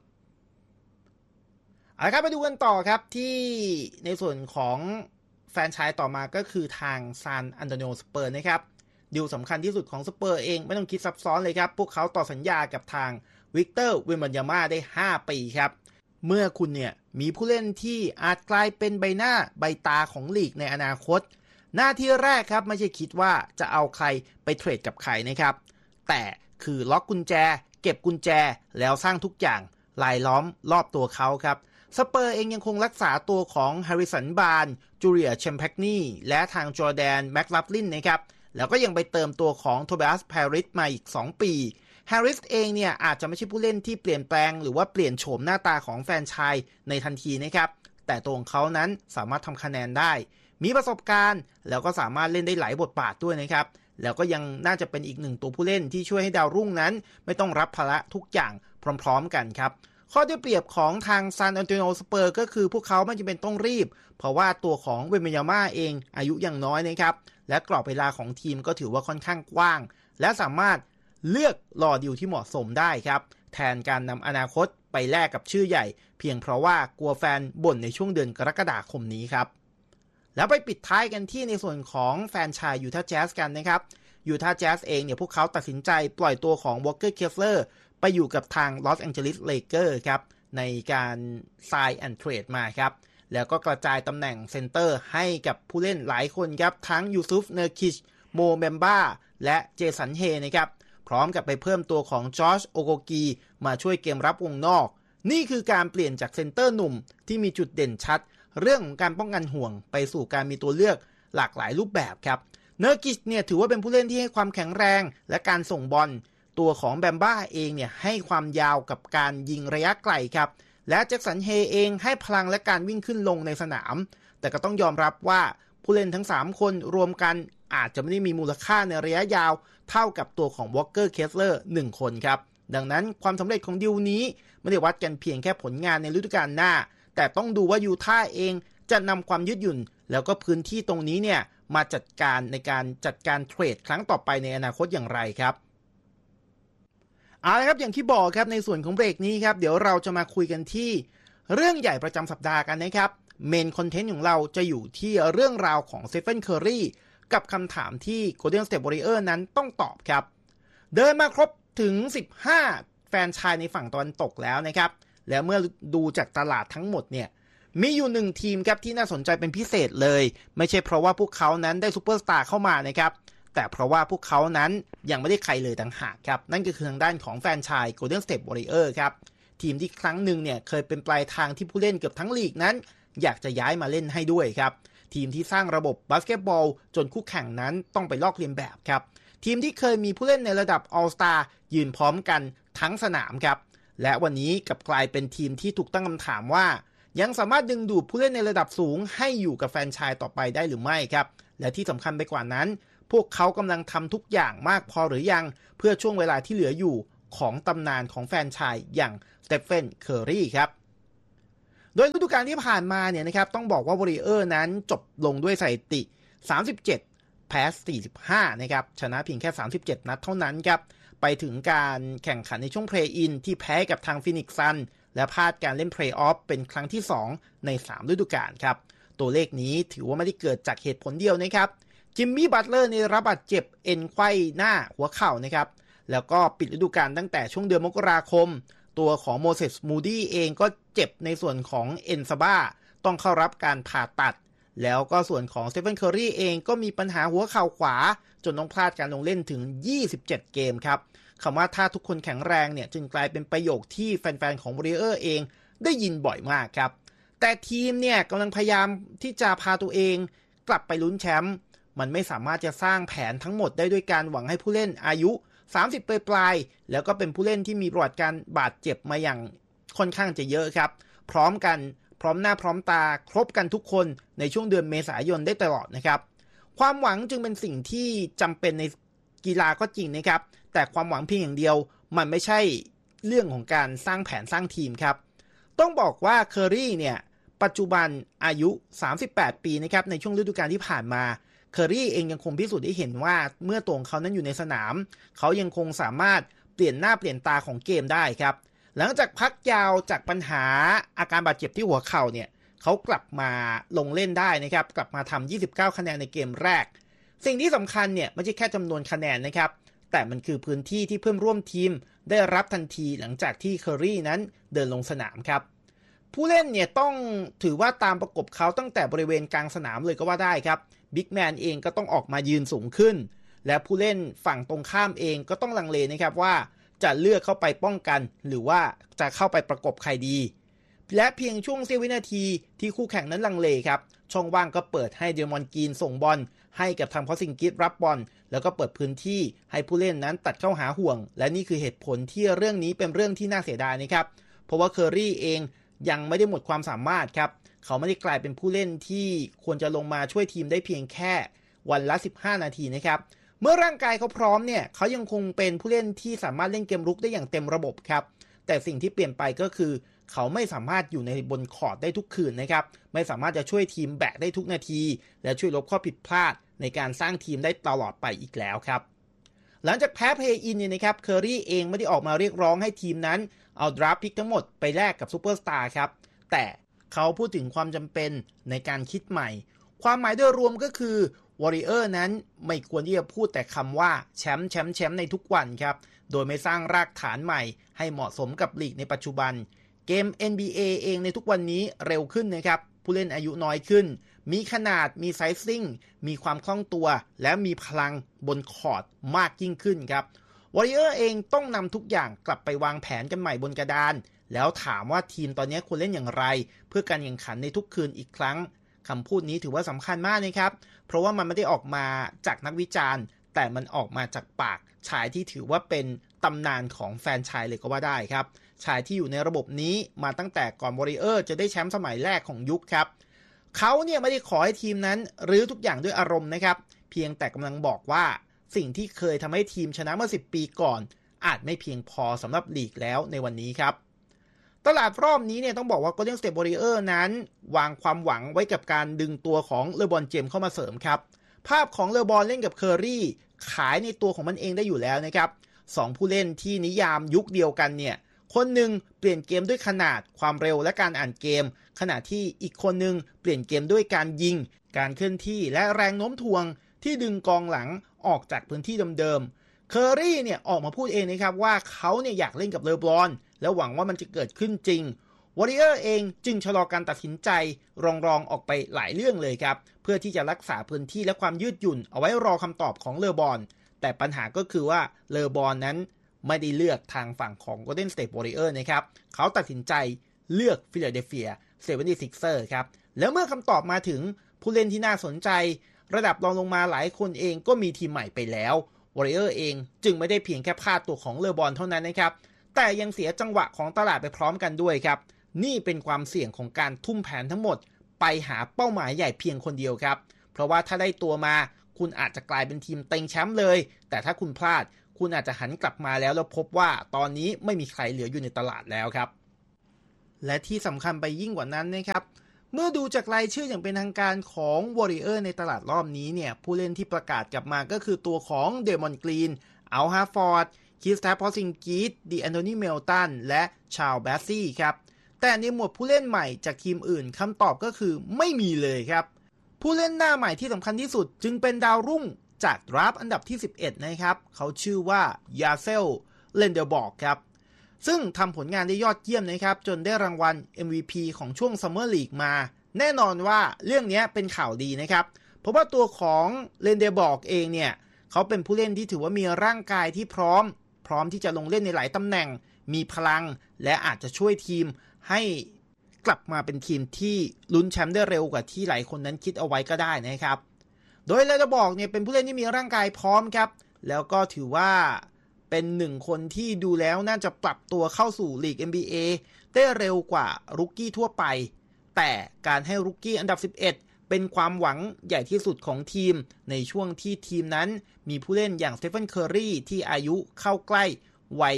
เอาละครับไปดูกันต่อครับที่ในส่วนของแฟรนไชส์ต่อมาก็คือทางซานอันโตนิโอสเปอร์นะครับดีลสำคัญที่สุดของสเปอร์เองไม่ต้องคิดซับซ้อนเลยครับพวกเขาต่อสัญญากับทางวิกเตอร์เวนเบมยาม่าได้5 ปีครับเมื่อคุณเนี่ยมีผู้เล่นที่อาจกลายเป็นใบหน้าใบตาของลีกในอนาคตหน้าที่แรกครับไม่ใช่คิดว่าจะเอาใครไปเทรดกับใครนะครับแต่คือล็อกกุญแจเก็บกุญแจแล้วสร้างทุกอย่างรายล้อมรอบตัวเขาครับสเปอร์เองยังคงรักษาตัวของแฮร์ริสันบาร์นจูเลียแชมแพกนีและทางจอร์แดนแม็กลัฟลินนะครับแล้วก็ยังไปเติมตัวของโทเบียสแพริสมาอีก2 ปีแฮร์ริสเองเนี่ยอาจจะไม่ใช่ผู้เล่นที่เปลี่ยนแปลงหรือว่าเปลี่ยนโฉมหน้าตาของแฟรนไชส์ในทันทีนะครับแต่ตัวของเขานั้นสามารถทำคะแนนได้มีประสบการณ์แล้วก็สามารถเล่นได้หลายบทบาทด้วยนะครับแล้วก็ยังน่าจะเป็นอีกหนึ่งตัวผู้เล่นที่ช่วยให้ดาวรุ่งนั้นไม่ต้องรับภาระทุกอย่างพร้อมๆกันครับข้อได้เปรียบของทางซานอันโตนิโอสเปอร์ก็คือพวกเขาไม่จำเป็นต้องรีบเพราะว่าตัวของเวนเบมยาม่าเองอายุยังน้อยนะครับและกรอบเวลาของทีมก็ถือว่าค่อนข้างกว้างและสามารถเลือกรอดีลที่เหมาะสมได้ครับแทนการนำอนาคตไปแลกกับชื่อใหญ่เพียงเพราะว่ากลัวแฟนบ่นในช่วงเดือนกรกฎาคมนี้ครับแล้วไปปิดท้ายกันที่ในส่วนของแฟนชายยูทาห์แจ๊สกันนะครับยูทาห์แจ๊สเองเนี่ยพวกเขาตัดสินใจปล่อยตัวของวอลเกอร์เคฟเลอร์ไปอยู่กับทางลอสแองเจลิสเลเกอร์ครับในการsign and tradeมาครับแล้วก็กระจายตำแหน่งเซนเตอร์ให้กับผู้เล่นหลายคนครับทั้งยูซุฟเนอร์คิชโมเมมบ้าและเจสันเฮนะครับพร้อมกับไปเพิ่มตัวของจอชโอโกกีมาช่วยเกมรับวงนอกนี่คือการเปลี่ยนจากเซนเตอร์หนุ่มที่มีจุดเด่นชัดเรื่องของการป้องกันห่วงไปสู่การมีตัวเลือกหลากหลายรูปแบบครับเนอร์กิชเนี่ยถือว่าเป็นผู้เล่นที่ให้ความแข็งแรงและการส่งบอลตัวของแบมบ้าเองเนี่ยให้ความยาวกับการยิงระยะไกลครับและแจ็คสันเฮเองให้พลังและการวิ่งขึ้นลงในสนามแต่ก็ต้องยอมรับว่าผู้เล่นทั้ง3คนรวมกันอาจจะไม่ได้มีมูลค่าในระยะยาวเท่ากับตัวของวอลเกอร์เคสเลอร์1 คนครับดังนั้นความสำเร็จของดีลนี้ไม่ได้วัดกันเพียงแค่ผลงานในฤดูกาลหน้าแต่ต้องดูว่ายูทาห์เองจะนำความยืดหยุ่นแล้วก็พื้นที่ตรงนี้เนี่ยมาจัดการในการจัดการเทรดครั้งต่อไปในอนาคตอย่างไรครับเอาละครับอย่างที่บอกครับในส่วนของเบรกนี้ครับเดี๋ยวเราจะมาคุยกันที่เรื่องใหญ่ประจำสัปดาห์กันนะครับเมนคอนเทนต์ของเราจะอยู่ที่เรื่องราวของสเตฟานเคอร์รีกับคำถามที่ Golden State Warriors นั้นต้องตอบครับเดินมาครบถึง15แฟรนไชส์ในฝั่งตะวันตกแล้วนะครับแล้วเมื่อดูจากตลาดทั้งหมดเนี่ยมีอยู่1ทีมครับที่น่าสนใจเป็นพิเศษเลยไม่ใช่เพราะว่าพวกเขานั้นได้ซูเปอร์สตาร์เข้ามานะครับแต่เพราะว่าพวกเขานั้นยังไม่ได้ใครเลยต่างหากครับนั่นก็คือทางด้านของแฟรนไชส์ Golden State Warriors ครับทีมที่ครั้งหนึ่งเนี่ยเคยเป็นปลายทางที่ผู้เล่นเกือบทั้งลีกนั้นอยากจะย้ายมาเล่นให้ด้วยครับทีมที่สร้างระบบบาสเกตบอลจนคู่แข่งนั้นต้องไปลอกเลียนแบบครับทีมที่เคยมีผู้เล่นในระดับ All Star ยืนพร้อมกันทั้งสนามครับและวันนี้กลับกลายเป็นทีมที่ถูกตั้งคำถามว่ายังสามารถดึงดูดผู้เล่นในระดับสูงให้อยู่กับแฟรนไชส์ต่อไปได้หรือไม่ครับและที่สำคัญไปกว่านั้นพวกเขากำลังทำทุกอย่างมากพอหรือยังเพื่อช่วงเวลาที่เหลืออยู่ของตำนานของแฟรนไชส์อย่างสเตเฟน เคอร์รีครับโดยฤดูกาลที่ผ่านมาเนี่ยนะครับต้องบอกว่าวอริเออร์นั้นจบลงด้วยสถิติ37แพ้45นะครับชนะเพียงแค่37นัดเท่านั้นครับไปถึงการแข่งขันในช่วงเพลย์อินที่แพ้กับทางฟินิกซ์ซันและพลาดการเล่นเพลย์ออฟเป็นครั้งที่2ใน3ฤดูกาลครับตัวเลขนี้ถือว่าไม่ได้เกิดจากเหตุผลเดียวนะครับจิมมี่บัตเลอร์ในรับบาดเจ็บเอ็นไขว้หน้าหัวเข่านะครับแล้วก็ปิดฤดูกาลตั้งแต่ช่วงเดือนมกราคมตัวของโมเสส มูดี้เองก็เจ็บในส่วนของเอ็นซาบ้าต้องเข้ารับการผ่าตัดแล้วก็ส่วนของสเตเฟน เคอร์รีเองก็มีปัญหาหัวเข่าขวาจนต้องพลาดการลงเล่นถึง27เกมครับคำว่าถ้าทุกคนแข็งแรงเนี่ยจึงกลายเป็นประโยคที่แฟนๆของวอริเออร์เองได้ยินบ่อยมากครับแต่ทีมเนี่ยกำลังพยายามที่จะพาตัวเองกลับไปลุ้นแชมป์มันไม่สามารถจะสร้างแผนทั้งหมดได้ด้วยการหวังให้ผู้เล่นอายุ30ปลายๆแล้วก็เป็นผู้เล่นที่มีประวัติการบาดเจ็บมาอย่างค่อนข้างจะเยอะครับพร้อมหน้าพร้อมตาครบกันทุกคนในช่วงเดือนเมษายนได้ตลอดนะครับความหวังจึงเป็นสิ่งที่จำเป็นในกีฬาก็จริงนะครับแต่ความหวังเพียงอย่างเดียวมันไม่ใช่เรื่องของการสร้างแผนสร้างทีมครับต้องบอกว่าเคอร์รีเนี่ยปัจจุบันอายุ38ปีนะครับในช่วงฤดูกาลที่ผ่านมาเคอร์รีเองยังคงพิสูจน์ให้เห็นว่าเมื่อตัวของเขานั้นอยู่ในสนามเขายังคงสามารถเปลี่ยนหน้าเปลี่ยนตาของเกมได้ครับหลังจากพักยาวจากปัญหาอาการบาดเจ็บที่หัวเข่าเนี่ยเขากลับมาลงเล่นได้นะครับกลับมาทำ29คะแนนในเกมแรกสิ่งที่สำคัญเนี่ยไม่ใช่แค่จำนวนคะแนนนะครับแต่มันคือพื้นที่ที่เพื่อนร่วมทีมได้รับทันทีหลังจากที่เคอร์รีนั้นเดินลงสนามครับผู้เล่นเนี่ยต้องถือว่าตามประกบเขาตั้งแต่บริเวณกลางสนามเลยก็ว่าได้ครับบิ๊กแมนเองก็ต้องออกมายืนสูงขึ้นและผู้เล่นฝั่งตรงข้ามเองก็ต้องลังเลนะครับว่าจะเลือกเข้าไปป้องกันหรือว่าจะเข้าไปประกบใครดีและเพียงช่วงเสี้ยววินาทีที่คู่แข่งนั้นลังเลครับช่องว่างก็เปิดให้เดมอนกรีนส่งบอลให้กับทางพอซิงกิสรับบอลแล้วก็เปิดพื้นที่ให้ผู้เล่นนั้นตัดเข้าหาห่วงและนี่คือเหตุผลที่เรื่องนี้เป็นเรื่องที่น่าเสียดายนะครับเพราะว่าเคอร์รีเองยังไม่ได้หมดความสามารถครับเขาไม่ได้กลายเป็นผู้เล่นที่ควรจะลงมาช่วยทีมได้เพียงแค่วันละ15นาทีนะครับเมื่อร่างกายเขาพร้อมเนี่ยเขายังคงเป็นผู้เล่นที่สามารถเล่นเกมรุกได้อย่างเต็มระบบครับแต่สิ่งที่เปลี่ยนไปก็คือเขาไม่สามารถอยู่ในบนคอร์ตได้ทุกคืนนะครับไม่สามารถจะช่วยทีมแบกได้ทุกนาทีและช่วยลบข้อผิดพลาดในการสร้างทีมได้ตลอดไปอีกแล้วครับหลังจากแพ้เพลย์อินเนี่ยนะครับเคอร์รีเองไม่ได้ออกมาเรียกร้องให้ทีมนั้นเอาดราฟต์พิกทั้งหมดไปแลกกับซูเปอร์สตาร์ครับแต่เขาพูดถึงความจำเป็นในการคิดใหม่ความหมายโดยรวมก็คือวอริเออร์นั้นไม่ควรที่จะพูดแต่คำว่าแชมป์ในทุกวันครับโดยไม่สร้างรากฐานใหม่ให้เหมาะสมกับลีกในปัจจุบันเกม NBA เองในทุกวันนี้เร็วขึ้นนะครับผู้เล่นอายุน้อยขึ้นมีขนาดมีไซซิ่งมีความคล่องตัวและมีพลังบนคอร์ตมากยิ่งขึ้นครับวอริเออร์เองต้องนำทุกอย่างกลับไปวางแผนกันใหม่บนกระดานแล้วถามว่าทีมตอนนี้ควรเล่นอย่างไรเพื่อการแข่งขันในทุกคืนอีกครั้งคำพูดนี้ถือว่าสำคัญมากนะครับเพราะว่ามันไม่ได้ออกมาจากนักวิจารณ์แต่มันออกมาจากปากชายที่ถือว่าเป็นตำนานของแฟนชายเลยก็ว่าได้ครับชายที่อยู่ในระบบนี้มาตั้งแต่ก่อนวอริเออร์จะได้แชมป์สมัยแรกของยุคครับเขาเนี่ยไม่ได้ขอให้ทีมนั้นรื้อทุกอย่างด้วยอารมณ์นะครับเพียงแต่กำลังบอกว่าสิ่งที่เคยทำให้ทีมชนะเมื่อ10ปีก่อนอาจไม่เพียงพอสำหรับลีกแล้วในวันนี้ครับตลาดรอบนี้เนี่ยต้องบอกว่า Golden State Warriors นั้นวางความหวังไว้กับการดึงตัวของเลบรอนเจมส์เข้ามาเสริมครับภาพของเลบรอนเล่นกับเคอร์รีขายในตัวของมันเองได้อยู่แล้วนะครับ2ผู้เล่นที่นิยามยุคเดียวกันเนี่ยคนหนึ่งเปลี่ยนเกมด้วยขนาดความเร็วและการอ่านเกมขณะที่อีกคนหนึ่งเปลี่ยนเกมด้วยการยิงการเคลื่อนที่และแรงโน้มถ่วงที่ดึงกองหลังออกจากพื้นที่เดิมๆเคอร์รีเนี่ยออกมาพูดเองนะครับว่าเขาเนี่ยอยากเล่นกับเลบรอนและหวังว่ามันจะเกิดขึ้นจริงวอริเออร์เองจึงชะลอการตัดสินใจรองออกไปหลายเรื่องเลยครับเพื่อที่จะรักษาพื้นที่และความยืดหยุ่นเอาไว้รอคำตอบของเลบรอนแต่ปัญหาก็คือว่าเลบรอนนั้นไม่ได้เลือกทางฝั่งของ Golden State Warriors นะครับเขาตัดสินใจเลือก Philadelphia 76ers ครับแล้วเมื่อคำตอบมาถึงผู้เล่นที่น่าสนใจระดับรองลงมาหลายคนเองก็มีทีมใหม่ไปแล้ว Warriors เองจึงไม่ได้เพียงแค่พลาดตัวของเลบรอนเท่านั้นนะครับแต่ยังเสียจังหวะของตลาดไปพร้อมกันด้วยครับนี่เป็นความเสี่ยงของการทุ่มแผนทั้งหมดไปหาเป้าหมายใหญ่เพียงคนเดียวครับเพราะว่าถ้าได้ตัวมาคุณอาจจะกลายเป็นทีมเต็งแชมป์เลยแต่ถ้าคุณพลาดคุณอาจจะหันกลับมาแล้วพบว่าตอนนี้ไม่มีใครเหลืออยู่ในตลาดแล้วครับและที่สำคัญไปยิ่งกว่านั้นนะครับเมื่อดูจากรายชื่ออย่างเป็นทางการของ Warrior ในตลาดรอบนี้เนี่ยผู้เล่นที่ประกาศกลับมาก็คือตัวของเดมอนกรีนอัลฮาฟอร์ดคิสแทปพอซิงกิสดิแอนโทนีเมลตันและชาร์ลแบสซี่ครับแต่ในหมวดผู้เล่นใหม่จากทีมอื่นคำตอบก็คือไม่มีเลยครับผู้เล่นหน้าใหม่ที่สำคัญที่สุดจึงเป็นดาวรุ่งจากดราฟต์อันดับที่11นะครับเขาชื่อว่ายาเซลเลนเดอร์บอกครับซึ่งทำผลงานได้ยอดเยี่ยมนะครับจนได้รางวัล MVP ของช่วง Summer League มาแน่นอนว่าเรื่องนี้เป็นข่าวดีนะครับเพราะว่าตัวของเลนเดอร์บอกเองเนี่ยเขาเป็นผู้เล่นที่ถือว่ามีร่างกายที่พร้อมที่จะลงเล่นในหลายตำแหน่งมีพลังและอาจจะช่วยทีมให้กลับมาเป็นทีมที่ลุ้นแชมป์ได้เร็วกว่าที่หลายคนนั้นคิดเอาไว้ก็ได้นะครับโดยเลนเดอร์บอกเนี่ยเป็นผู้เล่นที่มีร่างกายพร้อมครับแล้วก็ถือว่าเป็นหนึ่งคนที่ดูแล้วน่าจะปรับตัวเข้าสู่ลีก NBA ได้เร็วกว่ารุกกี้ทั่วไปแต่การให้รุกกี้อันดับ11เป็นความหวังใหญ่ที่สุดของทีมในช่วงที่ทีมนั้นมีผู้เล่นอย่างสเตฟานเคอร์รีที่อายุเข้าใกล้วัย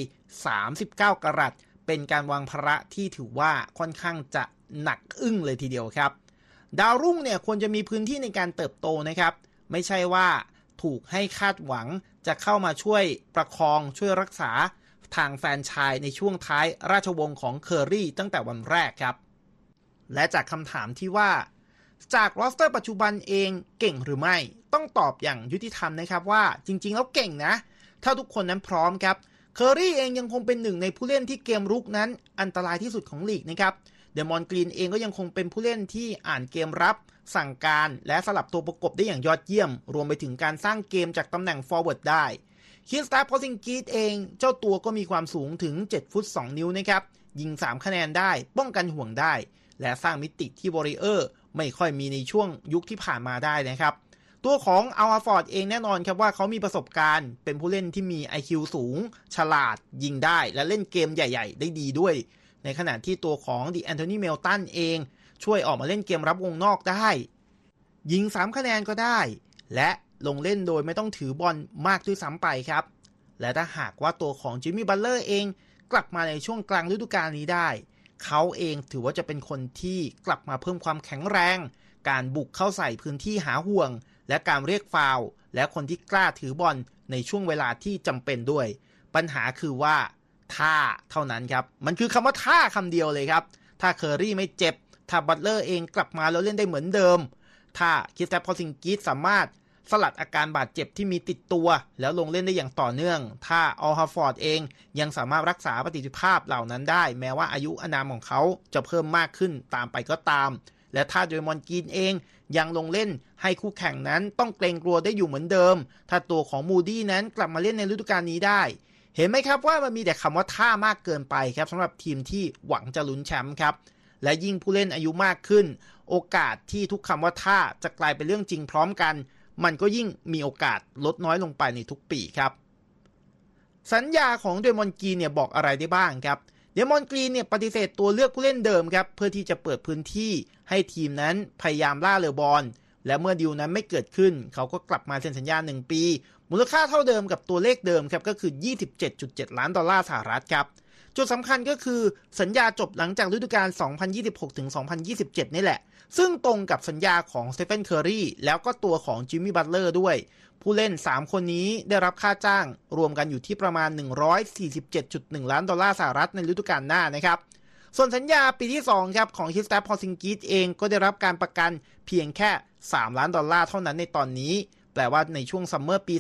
39กรัตเป็นการวางภาระที่ถือว่าค่อนข้างจะหนักอึ้งเลยทีเดียวครับดาวรุ่งเนี่ยควรจะมีพื้นที่ในการเติบโตนะครับไม่ใช่ว่าถูกให้คาดหวังจะเข้ามาช่วยประคองช่วยรักษาทางแฟรนไชส์ในช่วงท้ายราชวงศ์ของเคอร์รีตั้งแต่วันแรกครับและจากคำถามที่ว่าจากโรสเตอร์ปัจจุบันเองเก่งหรือไม่ต้องตอบอย่างยุติธรรมนะครับว่าจริงๆแล้วเก่งนะถ้าทุกคนนั้นพร้อมครับเคอร์รีเองยังคงเป็นหนึ่งในผู้เล่นที่เกมรุกนั้นอันตรายที่สุดของลีกนะครับเดมอนกรีนเองก็ยังคงเป็นผู้เล่นที่อ่านเกมรับสั่งการและสลับตัวประกบได้อย่างยอดเยี่ยมรวมไปถึงการสร้างเกมจากตำแหน่งฟอร์เวิร์ดได้คิสแทปพอซิงกิสเองเจ้าตัวก็มีความสูงถึง7ฟุต2นิ้วนะครับยิง3คะแนนได้ป้องกันห่วงได้และสร้างมิติที่วอริเออร์ไม่ค่อยมีในช่วงยุคที่ผ่านมาได้นะครับตัวของอัลฮาฟอร์ดเองแน่นอนครับว่าเขามีประสบการณ์เป็นผู้เล่นที่มี IQ สูงฉลาดยิงได้และเล่นเกมใหญ่ๆได้ดีด้วยในขณะที่ตัวของดิแอนโทนีเมลตันเองช่วยออกมาเล่นเกมรับวงนอกได้ยิง3คะแนนก็ได้และลงเล่นโดยไม่ต้องถือบอลมากด้วยซ้ำไปครับและถ้าหากว่าตัวของจิมมี่บัตเลอร์เองกลับมาในช่วงกลางฤดูกาลนี้ได้เขาเองถือว่าจะเป็นคนที่กลับมาเพิ่มความแข็งแรงการบุกเข้าใส่พื้นที่หาห่วงและการเรียกฟาวล์และคนที่กล้าถือบอลในช่วงเวลาที่จำเป็นด้วยปัญหาคือว่าท่าเท่านั้นครับมันคือคำว่าท่าคำเดียวเลยครับถ้าเคอร์รี่ไม่เจ็บถ้าบัตเลอร์เองกลับมาแล้วเล่นได้เหมือนเดิมถ้าคริสแตปพอซิงกิสสามารถสลัดอาการบาดเจ็บที่มีติดตัวแล้วลงเล่นได้อย่างต่อเนื่องถ้าอัลฮาฟอร์ดเองยังสามารถรักษาประสิทธิภาพเหล่านั้นได้แม้ว่าอายุอานามของเขาจะเพิ่มมากขึ้นตามไปก็ตามและถ้าเดมอนกรีนเองยังลงเล่นให้คู่แข่งนั้นต้องเกรงกลัวได้อยู่เหมือนเดิมถ้าตัวของมูดี้นั้นกลับมาเล่นในฤดูกาลนี้ได้เห็นไหมครับว่ามันมีแต่คำว่าท่ามากเกินไปครับสำหรับทีมที่หวังจะลุ้นแชมป์ครับและยิ่งผู้เล่นอายุมากขึ้นโอกาสที่ทุกคำว่าท่าจะกลายเป็นเรื่องจริงพร้อมกันมันก็ยิ่งมีโอกาสลดน้อยลงไปในทุกปีครับสัญญาของเดมอนกรีนเนี่ยบอกอะไรได้บ้างครับเดมอนกรีนเนี่ยปฏิเสธตัวเลือกผู้เล่นเดิมครับเพื่อที่จะเปิดพื้นที่ให้ทีมนั้นพยายามล่าเรือบอลและเมื่อดีลนั้นไม่เกิดขึ้นเขาก็กลับมาเซ็นสัญญา1ปีมูลค่าเท่าเดิมกับตัวเลขเดิมครับก็คือ $27.7 ล้านครับจุดสำคัญก็คือสัญญาจบหลังจากฤดูกาล 2026-2027 นี่แหละซึ่งตรงกับสัญญาของสเตฟานเคอร์รีแล้วก็ตัวของจิมมี่บัตเลอร์ด้วยผู้เล่น3คนนี้ได้รับค่าจ้างรวมกันอยู่ที่ประมาณ $147.1 ล้านในฤดูกาลหน้านะครับส่วนสัญญาปีที่2ครับของคิสแตปพอซิงกิสเองก็ได้รับการประกันเพียงแค่$3 ล้านเท่านั้นในตอนนี้แปลว่าในช่วงซัมเมอร์ปี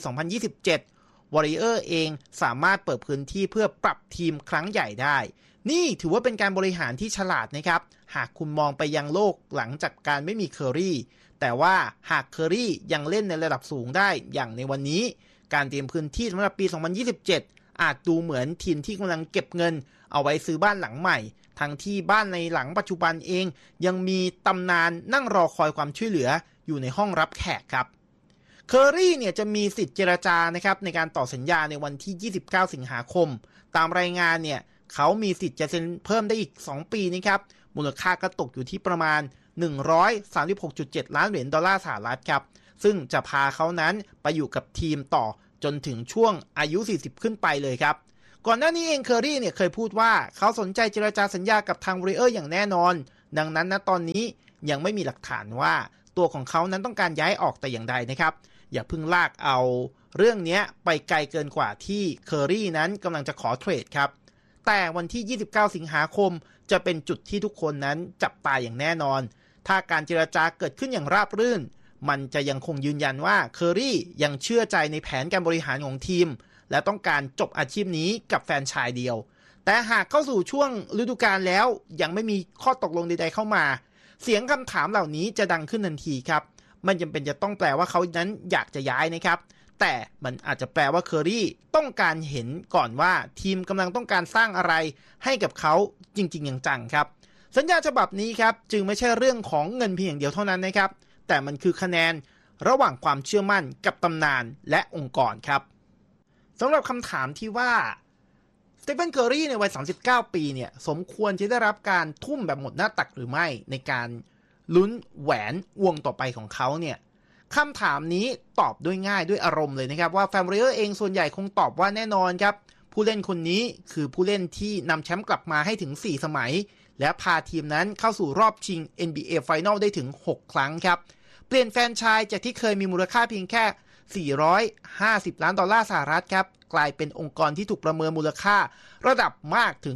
2027 Warrior เองสามารถเปิดพื้นที่เพื่อปรับทีมครั้งใหญ่ได้นี่ถือว่าเป็นการบริหารที่ฉลาดนะครับหากคุณมองไปยังโลกหลังจากการไม่มีเคอร์รีแต่ว่าหากเคอร์รียังเล่นในระดับสูงได้อย่างในวันนี้การเตรียมพื้นที่สำหรับปี 2027 อาจดูเหมือนทีมที่กำลังเก็บเงินเอาไว้ซื้อบ้านหลังใหม่ทั้งที่บ้านในหลังปัจจุบันเองยังมีตำนานนั่งรอคอยความช่วยเหลืออยู่ในห้องรับแขกครับเคอร์รีเนี่ยจะมีสิทธิ์เจรจานะครับในการต่อสัญญาในวันที่29 สิงหาคมตามรายงานเนี่ยเขามีสิทธิ์จะเซ็นเพิ่มได้อีก2ปีนะครับมูลค่าก็ตกอยู่ที่ประมาณ 136.7 ล้านเหรียญดอลลาร์สหรัฐครับซึ่งจะพาเขานั้นไปอยู่กับทีมต่อจนถึงช่วงอายุ40ขึ้นไปเลยครับก่อนหน้านี้เองเคอรี่เนี่ยเคยพูดว่าเขาสนใจเจรจาสัญญากับทางวอริเออร์อย่างแน่นอนดังนั้นณตอนนี้ยังไม่มีหลักฐานว่าตัวของเขานั้นต้องการย้ายออกแต่อย่างใดนะครับอย่าเพิ่งลากเอาเรื่องนี้ไปไกลเกินกว่าที่เคอรี่นั้นกำลังจะขอเทรดครับแต่วันที่29สิงหาคมจะเป็นจุดที่ทุกคนนั้นจับตาอย่างแน่นอนถ้าการเจรจาเกิดขึ้นอย่างราบรื่นมันจะยังคงยืนยันว่าเคอรี่ยังเชื่อใจในแผนการบริหารของทีมและต้องการจบอาชีพนี้กับแฟรนไชส์เดียวแต่หากเข้าสู่ช่วงฤดูกาลแล้วยังไม่มีข้อตกลงใดๆเข้ามาเสียงคำถามเหล่านี้จะดังขึ้นทันทีครับมันจำเป็นจะต้องแปลว่าเขานั้นอยากจะย้ายนะครับแต่มันอาจจะแปลว่าเคอรี่ต้องการเห็นก่อนว่าทีมกำลังต้องการสร้างอะไรให้กับเขาจริงๆจังๆครับสัญญาฉบับนี้ครับจึงไม่ใช่เรื่องของเงินเพียงอย่างเดียวเท่านั้นนะครับแต่มันคือคะแนนระหว่างความเชื่อมั่นกับตำนานและองค์กรครับสำหรับคำถามที่ว่าสเตเฟนเคอรี่ในวัย39ปีเนี่ยสมควรจะได้รับการทุ่มแบบหมดหน้าตักหรือไม่ในการลุ้นแหวนวงต่อไปของเขาเนี่ยคำถามนี้ตอบด้วยง่ายด้วยอารมณ์เลยนะครับว่าแฟนบริเออร์เองส่วนใหญ่คงตอบว่าแน่นอนครับผู้เล่นคนนี้คือผู้เล่นที่นำแชมป์กลับมาให้ถึง4สมัยและพาทีมนั้นเข้าสู่รอบชิง NBA Final ได้ถึง6ครั้งครับเปลี่ยนแฟรนไชส์จากที่เคยมีมูลค่าเพียงแค่450ล้านดอลลาร์สหรัฐครับกลายเป็นองค์กรที่ถูกประเมินมูลค่าระดับมากถึง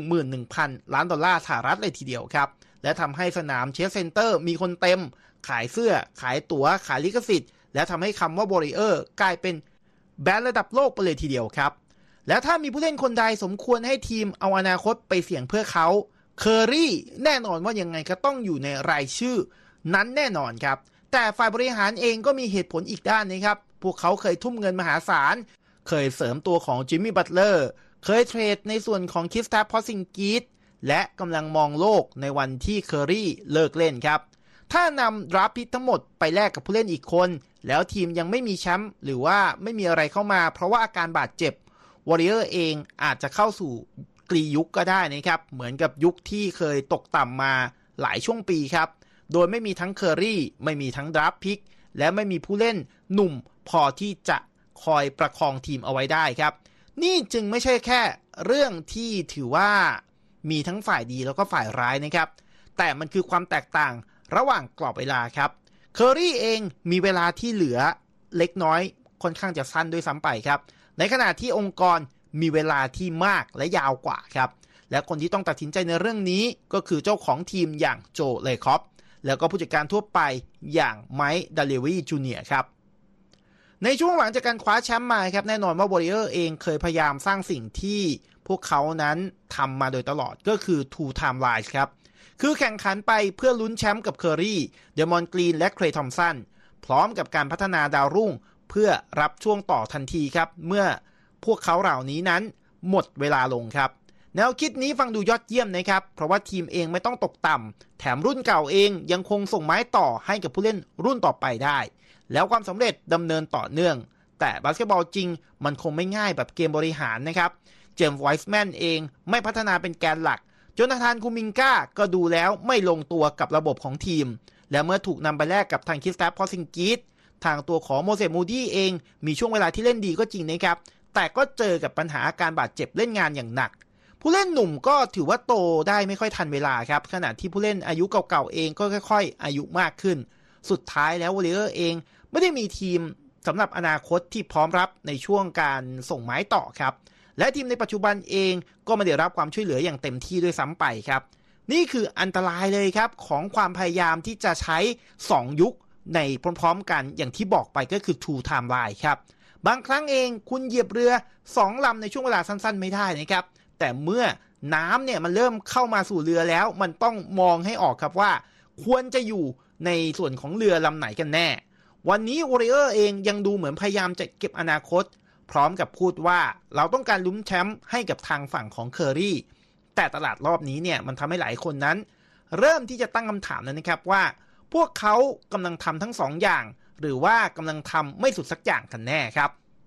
11,000 ล้านดอลลาร์สหรัฐเลยทีเดียวครับและทำให้สนามเชสเซ็นเตอร์มีคนเต็มขายเสื้อขายตั๋วขายลิขสิทธิ์และทำให้คำว่า Warrior กลายเป็นแบรนด์ระดับโลกไปเลยทีเดียวครับและถ้ามีผู้เล่นคนใดสมควรให้ทีมเอาอนาคตไปเสี่ยงเพื่อเขาเคอรี่แน่นอนว่ายังไงก็ต้องอยู่ในรายชื่อนั้นแน่นอนครับแต่ฝ่ายบริหารเองก็มีเหตุผลอีกด้านนะครับพวกเขาเคยทุ่มเงินมหาศาลเคยเสริมตัวของจิมมี่บัตเลอร์เคยเทรดในส่วนของคริสตาฟ พอซิงกีสและกำลังมองโลกในวันที่เคอรี่เลิกเล่นครับถ้านำดราฟต์พิกทั้งหมดไปแลกกับผู้เล่นอีกคนแล้วทีมยังไม่มีแชมป์หรือว่าไม่มีอะไรเข้ามาเพราะว่าอาการบาดเจ็บวอริเออร์เองอาจจะเข้าสู่กลียุคก็ได้นะครับเหมือนกับยุคที่เคยตกต่ำมาหลายช่วงปีครับโดยไม่มีทั้งเคอรี่ไม่มีทั้งดราฟต์พิกและไม่มีผู้เล่นหนุ่มพอที่จะคอยประคองทีมเอาไว้ได้ครับนี่จึงไม่ใช่แค่เรื่องที่ถือว่ามีทั้งฝ่ายดีแล้วก็ฝ่ายร้ายนะครับแต่มันคือความแตกต่างระหว่างกรอบเวลาครับเคอรี่เองมีเวลาที่เหลือเล็กน้อยค่อนข้างจะสั้นด้วยซ้ำไปครับในขณะที่องค์กรมีเวลาที่มากและยาวกว่าครับและคนที่ต้องตัดสินใจในเรื่องนี้ก็คือเจ้าของทีมอย่างโจเลคอฟแล้วก็ผู้จัดการทั่วไปอย่างไมค์ดาเลวีจูเนียร์ครับในช่วงหลังจากการคว้าแชมป์มาครับแน่นอนว่าวอริเออร์เองเคยพยายามสร้างสิ่งที่พวกเขานั้นทำมาโดยตลอดก็คือ two timelines ครับคือแข่งขันไปเพื่อลุ้นแชมป์กับเคอรี่เดมอนกรีนและเคลย์ทอมสันพร้อมกับการพัฒนาดาวรุ่งเพื่อรับช่วงต่อทันทีครับเมื่อพวกเขาเหล่านี้นั้นหมดเวลาลงครับแนวคิดนี้ฟังดูยอดเยี่ยมนะครับเพราะว่าทีมเองไม่ต้องตกต่ำแถมรุ่นเก่าเองยังคงส่งไม้ต่อให้กับผู้เล่นรุ่นต่อไปได้แล้วความสำเร็จดำเนินต่อเนื่องแต่บาสเกตบอลจริงมันคงไม่ง่ายแบบเกมบริหารนะครับเจมส์ไวส์แมนเองไม่พัฒนาเป็นแกนหลักโจนาธานคูมิงก้าก็ดูแล้วไม่ลงตัวกับระบบของทีมและเมื่อถูกนำไปแลกกับทางคริสตาฟ พอซิงกีสทางตัวของโมเสส มูดี้เองมีช่วงเวลาที่เล่นดีก็จริงนะครับแต่ก็เจอกับปัญหาอาการบาดเจ็บเล่นงานอย่างหนักผู้เล่นหนุ่มก็ถือว่าโตได้ไม่ค่อยทันเวลาครับขณะที่ผู้เล่นอายุเก่าๆเองก็ค่อยๆอายุมากขึ้นสุดท้ายแล้ววอริเออร์เองไม่ได้มีทีมสำหรับอนาคตที่พร้อมรับในช่วงการส่งไม้ต่อครับและทีมในปัจจุบันเองก็ไม่ได้รับความช่วยเหลืออย่างเต็มที่ด้วยซ้ำไปครับนี่คืออันตรายเลยครับของความพยายามที่จะใช้2ยุคในพร้อมๆกันอย่างที่บอกไปก็คือ two timeline ครับบางครั้งเองคุณเหยียบเรือ2ลำในช่วงเวลาสั้นๆไม่ได้นะครับแต่เมื่อน้ำเนี่ยมันเริ่มเข้ามาสู่เรือแล้วมันต้องมองให้ออกครับว่าควรจะอยู่ในส่วนของเรือลำไหนกันแน่วันนี้วอริเออร์เองยังดูเหมือนพยายามจะเก็บอนาคตพร้อมกับพูดว่าเราต้องการลุ้นแชมป์ให้กับทางฝั่งของเคอรี่แต่ตลาดรอบนี้เนี่ยมันทำให้หลายคนนั้นเริ่มที่จะตั้งคำถามนะครับว่าพวกเขากำลังทำทั้ง2 อย่างหรือว่ากำลังทำไม่สุดสักอย่างกันแน่ครับ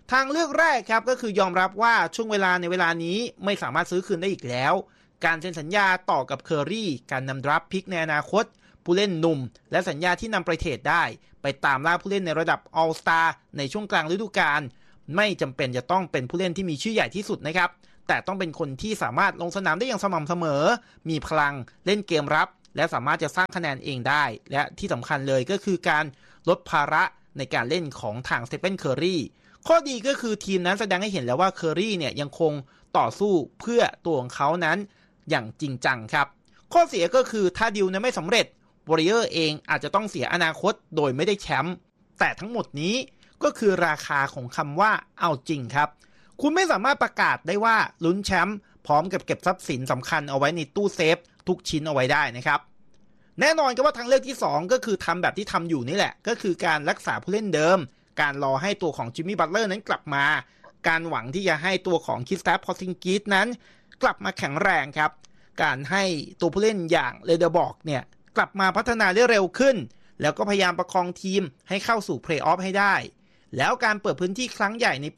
ทางเลือกแรกครับก็คือยอมรับว่าช่วงเวลาในเวลานี้ไม่สามารถซื้อคืนได้อีกแล้วการเซ็นสัญญาต่อกับเคอรี่การนำดราฟต์พิกในอนาคตผู้เล่นหนุ่มและสัญญาที่นำไปเทรดได้ไปตามล่าผู้เล่นในระดับ All Star ในช่วงกลางฤดูกาลไม่จำเป็นจะต้องเป็นผู้เล่นที่มีชื่อใหญ่ที่สุดนะครับแต่ต้องเป็นคนที่สามารถลงสนามได้อย่างสม่ำเสมอมีพลังเล่นเกมรับและสามารถจะสร้างคะแนนเองได้และที่สำคัญเลยก็คือการลดภาระในการเล่นของทางสเตเฟนเคอรี่ข้อดีก็คือทีมนั้นแสดงให้เห็นแล้วว่าเคอรี่เนี่ยยังคงต่อสู้เพื่อตัวของเขานั้นอย่างจริงจังครับข้อเสียก็คือถ้าดีลนั้นไม่สำเร็จวอริเออร์เองอาจจะต้องเสียอนาคตโดยไม่ได้แชมป์แต่ทั้งหมดนี้ก็คือราคาของคำว่าเอาจริงครับคุณไม่สามารถประกาศได้ว่าลุ้นแชมป์พร้อมกับเก็บทรัพย์สินสำคัญเอาไว้ในตู้เซฟทุกชิ้นเอาไว้ได้นะครับแน่นอนก็ว่าทางเลือกที่2ก็คือทำแบบที่ทำอยู่นี่แหละก็คือการรักษาผู้เล่นเดิมการรอให้ตัวของจิมมี่บัตเลอร์นั้นกลับมาการหวังที่จะให้ตัวของคริสแตฟพอซิงกิสนั้นกลับมาแข็งแรงครับการให้ตัวผู้เล่นอย่างเลเดอร์บอกเนี่ยกลับมาพัฒนาได้เร็วขึ้นแล้วก็พยายามประคองทีมให้เข้าสู่เพลย์ออฟให้ได้แล้วการเปิดพื้นที่ครั้งใหญ่ในปี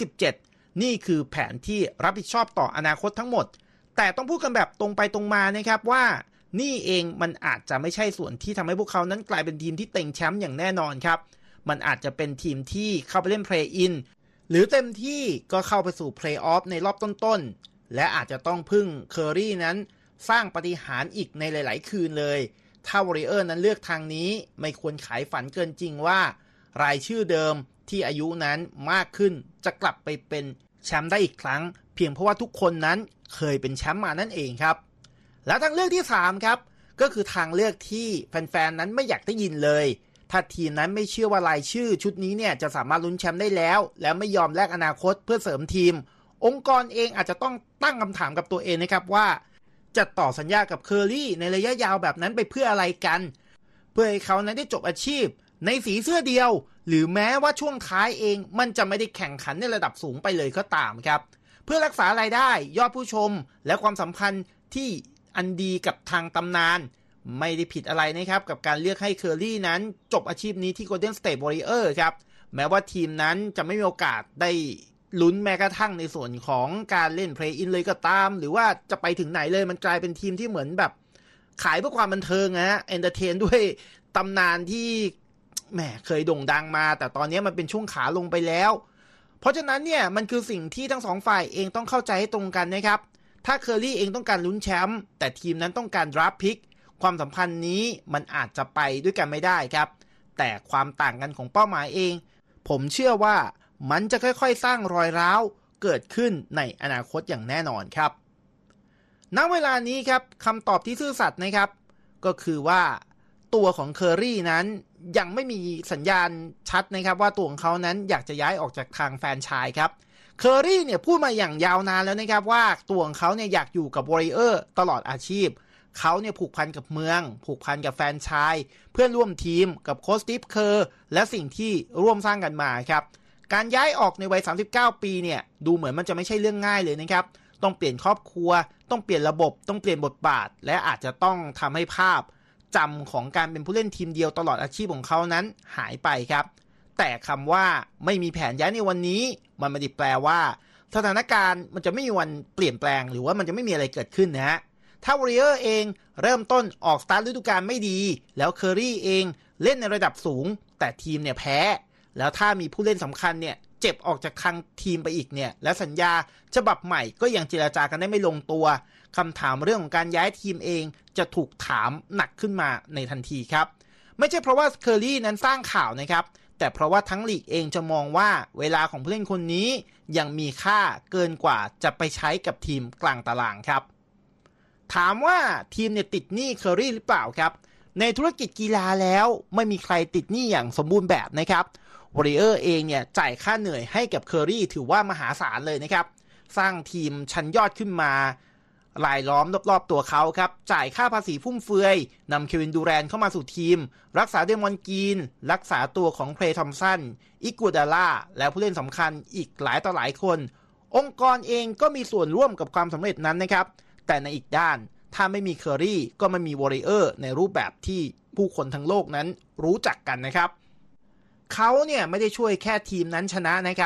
2027 นี่คือแผนที่รับผิดชอบต่ออนาคตทั้งหมดแต่ต้องพูดกันแบบตรงไปตรงมานะครับว่านี่เองมันอาจจะไม่ใช่ส่วนที่ทำให้พวกเขานั้นกลายเป็นทีมที่เต็งแชมป์อย่างแน่นอนครับมันอาจจะเป็นทีมที่เข้าไปเล่นเพลย์อินหรือเต็มที่ก็เข้าไปสู่เพลย์ออฟในรอบต้นๆและอาจจะต้องพึ่งเคอรี่นั้นสร้างปาฏิหาริย์อีกในหลายๆคืนเลยถ้าวอริเออร์นั้นเลือกทางนี้ไม่ควรขายฝันเกินจริงว่ารายชื่อเดิมที่อายุนั้นมากขึ้นจะกลับไปเป็นแชมป์ได้อีกครั้งเพียงเพราะว่าทุกคนนั้นเคยเป็นแชมป์มานั่นเองครับและทางเลือกที่3ครับก็คือทางเลือกที่แฟนๆนั้นไม่อยากได้ยินเลยถ้าทีมนั้นไม่เชื่อว่ารายชื่อชุดนี้เนี่ยจะสามารถลุ้นแชมป์ได้แล้วไม่ยอมแลกอนาคตเพื่อเสริมทีมองค์กรเองอาจจะต้องตั้งคำถามกับตัวเองนะครับว่าจะต่อสัญญากับเคอรี่ในระยะยาวแบบนั้นไปเพื่ออะไรกันเพื่อให้เขานั้นได้จบอาชีพในสีเสื้อเดียวหรือแม้ว่าช่วงท้ายเองมันจะไม่ได้แข่งขันในระดับสูงไปเลยก็ตามครับเพื่อรักษารายได้ยอดผู้ชมและความสัมพันธ์ที่อันดีกับทางตำนานไม่ได้ผิดอะไรนะครับกับการเลือกให้เคอรี่นั้นจบอาชีพนี้ที่ Golden State Warriors ครับแม้ว่าทีมนั้นจะไม่มีโอกาสได้ลุ้นแม้กระทั่งในส่วนของการเล่นเพลย์อินเลยก็ตามหรือว่าจะไปถึงไหนเลยมันกลายเป็นทีมที่เหมือนแบบขายเพื่อความบันเทิงนะเอนเตอร์เทนด้วยตำนานที่แหมเคยโด่งดังมาแต่ตอนนี้มันเป็นช่วงขาลงไปแล้วเพราะฉะนั้นเนี่ยมันคือสิ่งที่ทั้งสองฝ่ายเองต้องเข้าใจให้ตรงกันนะครับถ้าเคอรี่เองต้องการลุ้นแชมป์แต่ทีมนั้นต้องการดราฟต์พิกความสัมพันธ์นี้มันอาจจะไปด้วยกันไม่ได้ครับแต่ความต่างกันของเป้าหมายเองผมเชื่อว่ามันจะค่อยๆสร้างรอยร้าวเกิดขึ้นในอนาคตอย่างแน่นอนครับณเวลานี้ครับคำตอบที่ซื่อสัตย์นะครับก็คือว่าตัวของเคอรี่นั้นยังไม่มีสัญญาณชัดนะครับว่าตัวของเขานั้นอยากจะย้ายออกจากทางแฟรนไชส์ครับเคอรี่เนี่ยพูดมาอย่างยาวนานแล้วนะครับว่าตัวของเขาเนี่ยอยากอยู่กับวอริเออร์ตลอดอาชีพเขาเนี่ยผูกพันกับเมืองผูกพันกับแฟรนไชส์เพื่อนร่วมทีมกับโค้ชสตีฟเคอร์และสิ่งที่ร่วมสร้างกันมาครับการย้ายออกในวัย39ปีเนี่ยดูเหมือนมันจะไม่ใช่เรื่องง่ายเลยนะครับต้องเปลี่ยนครอบครัวต้องเปลี่ยนระบบต้องเปลี่ยนบทบาทและอาจจะต้องทำให้ภาพจำของการเป็นผู้เล่นทีมเดียวตลอดอาชีพของเขานั้นหายไปครับแต่คำว่าไม่มีแผนย้ายในวันนี้มันไม่ได้แปลว่าสถานการณ์มันจะไม่มีวันเปลี่ยนแปลงหรือว่ามันจะไม่มีอะไรเกิดขึ้นนะฮะถ้าวอริเออร์เองเริ่มต้นออกสตาร์ทฤดูกาลไม่ดีแล้วเคอรี่เองเล่นในระดับสูงแต่ทีมเนี่ยแพ้แล้วถ้ามีผู้เล่นสำคัญเนี่ยเจ็บออกจากทางทีมไปอีกเนี่ยและสัญญาฉบับใหม่ก็ยังเจรจากันได้ไม่ลงตัวคำถามเรื่องของการย้ายทีมเองจะถูกถามหนักขึ้นมาในทันทีครับไม่ใช่เพราะว่าเคอรี่นั้นสร้างข่าวนะครับแต่เพราะว่าทั้งลีกเองจะมองว่าเวลาของผู้เล่นคนนี้ยังมีค่าเกินกว่าจะไปใช้กับทีมกลางตารางครับถามว่าทีมเนี่ยติดหนี้เคอรี่หรือเปล่าครับในธุรกิจกีฬาแล้วไม่มีใครติดหนี้อย่างสมบูรณ์แบบนะครับวอริเออร์เองเนี่ยจ่ายค่าเหนื่อยให้กับเคอรี่ถือว่ามหาศาลเลยนะครับสร้างทีมชั้นยอดขึ้นมารายล้อมรอบๆตัวเขาครับจ่ายค่าภาษีฟุ่มเฟือยนำเควินดูแรนเข้ามาสู่ทีมรักษาเดมอนกีนรักษาตัวของเคลย์ทอมสันอิกูดาล่าและผู้เล่นสำคัญอีกหลายต่อหลายคนองค์กรเองก็มีส่วนร่วมกับความสำเร็จนั้นนะครับแต่ในอีกด้านถ้าไม่มีเคอรี่ก็ไม่มีวอริเออร์ในรูปแบบที่ผู้คนทั้งโลกนั้นรู้จักกันนะครับเขาเนี่ยไม่ได้ช่วยแค่ทีมนั้นชนะนะครับ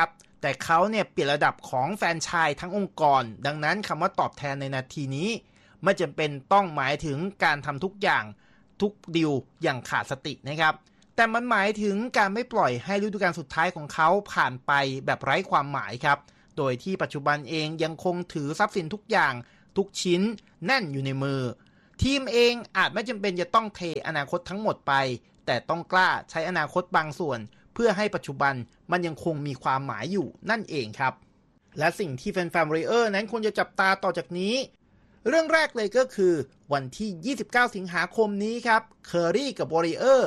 แต่เขาเนี่ยเปลี่ยนระดับของแฟรนไชส์ทั้งองค์กรดังนั้นคำว่าตอบแทนในนาทีนี้ไม่จำเป็นต้องหมายถึงการทำทุกอย่างทุกดีลอย่างขาดสตินะครับแต่มันหมายถึงการไม่ปล่อยให้ฤดูกาลสุดท้ายของเขาผ่านไปแบบไร้ความหมายครับโดยที่ปัจจุบันเองยังคงถือทรัพย์สินทุกอย่างทุกชิ้นแน่นอยู่ในมือทีมเองอาจไม่จำเป็นจะต้องเทอนาคตทั้งหมดไปแต่ต้องกล้าใช้อนาคตบางส่วนเพื่อให้ปัจจุบันมันยังคงมีความหมายอยู่นั่นเองครับและสิ่งที่แฟนๆ Warriors นั้นควรจะจับตาต่อจากนี้เรื่องแรกเลยก็คือวันที่ 29 สิงหาคมนี้ครับเคอรี่กับ Warriors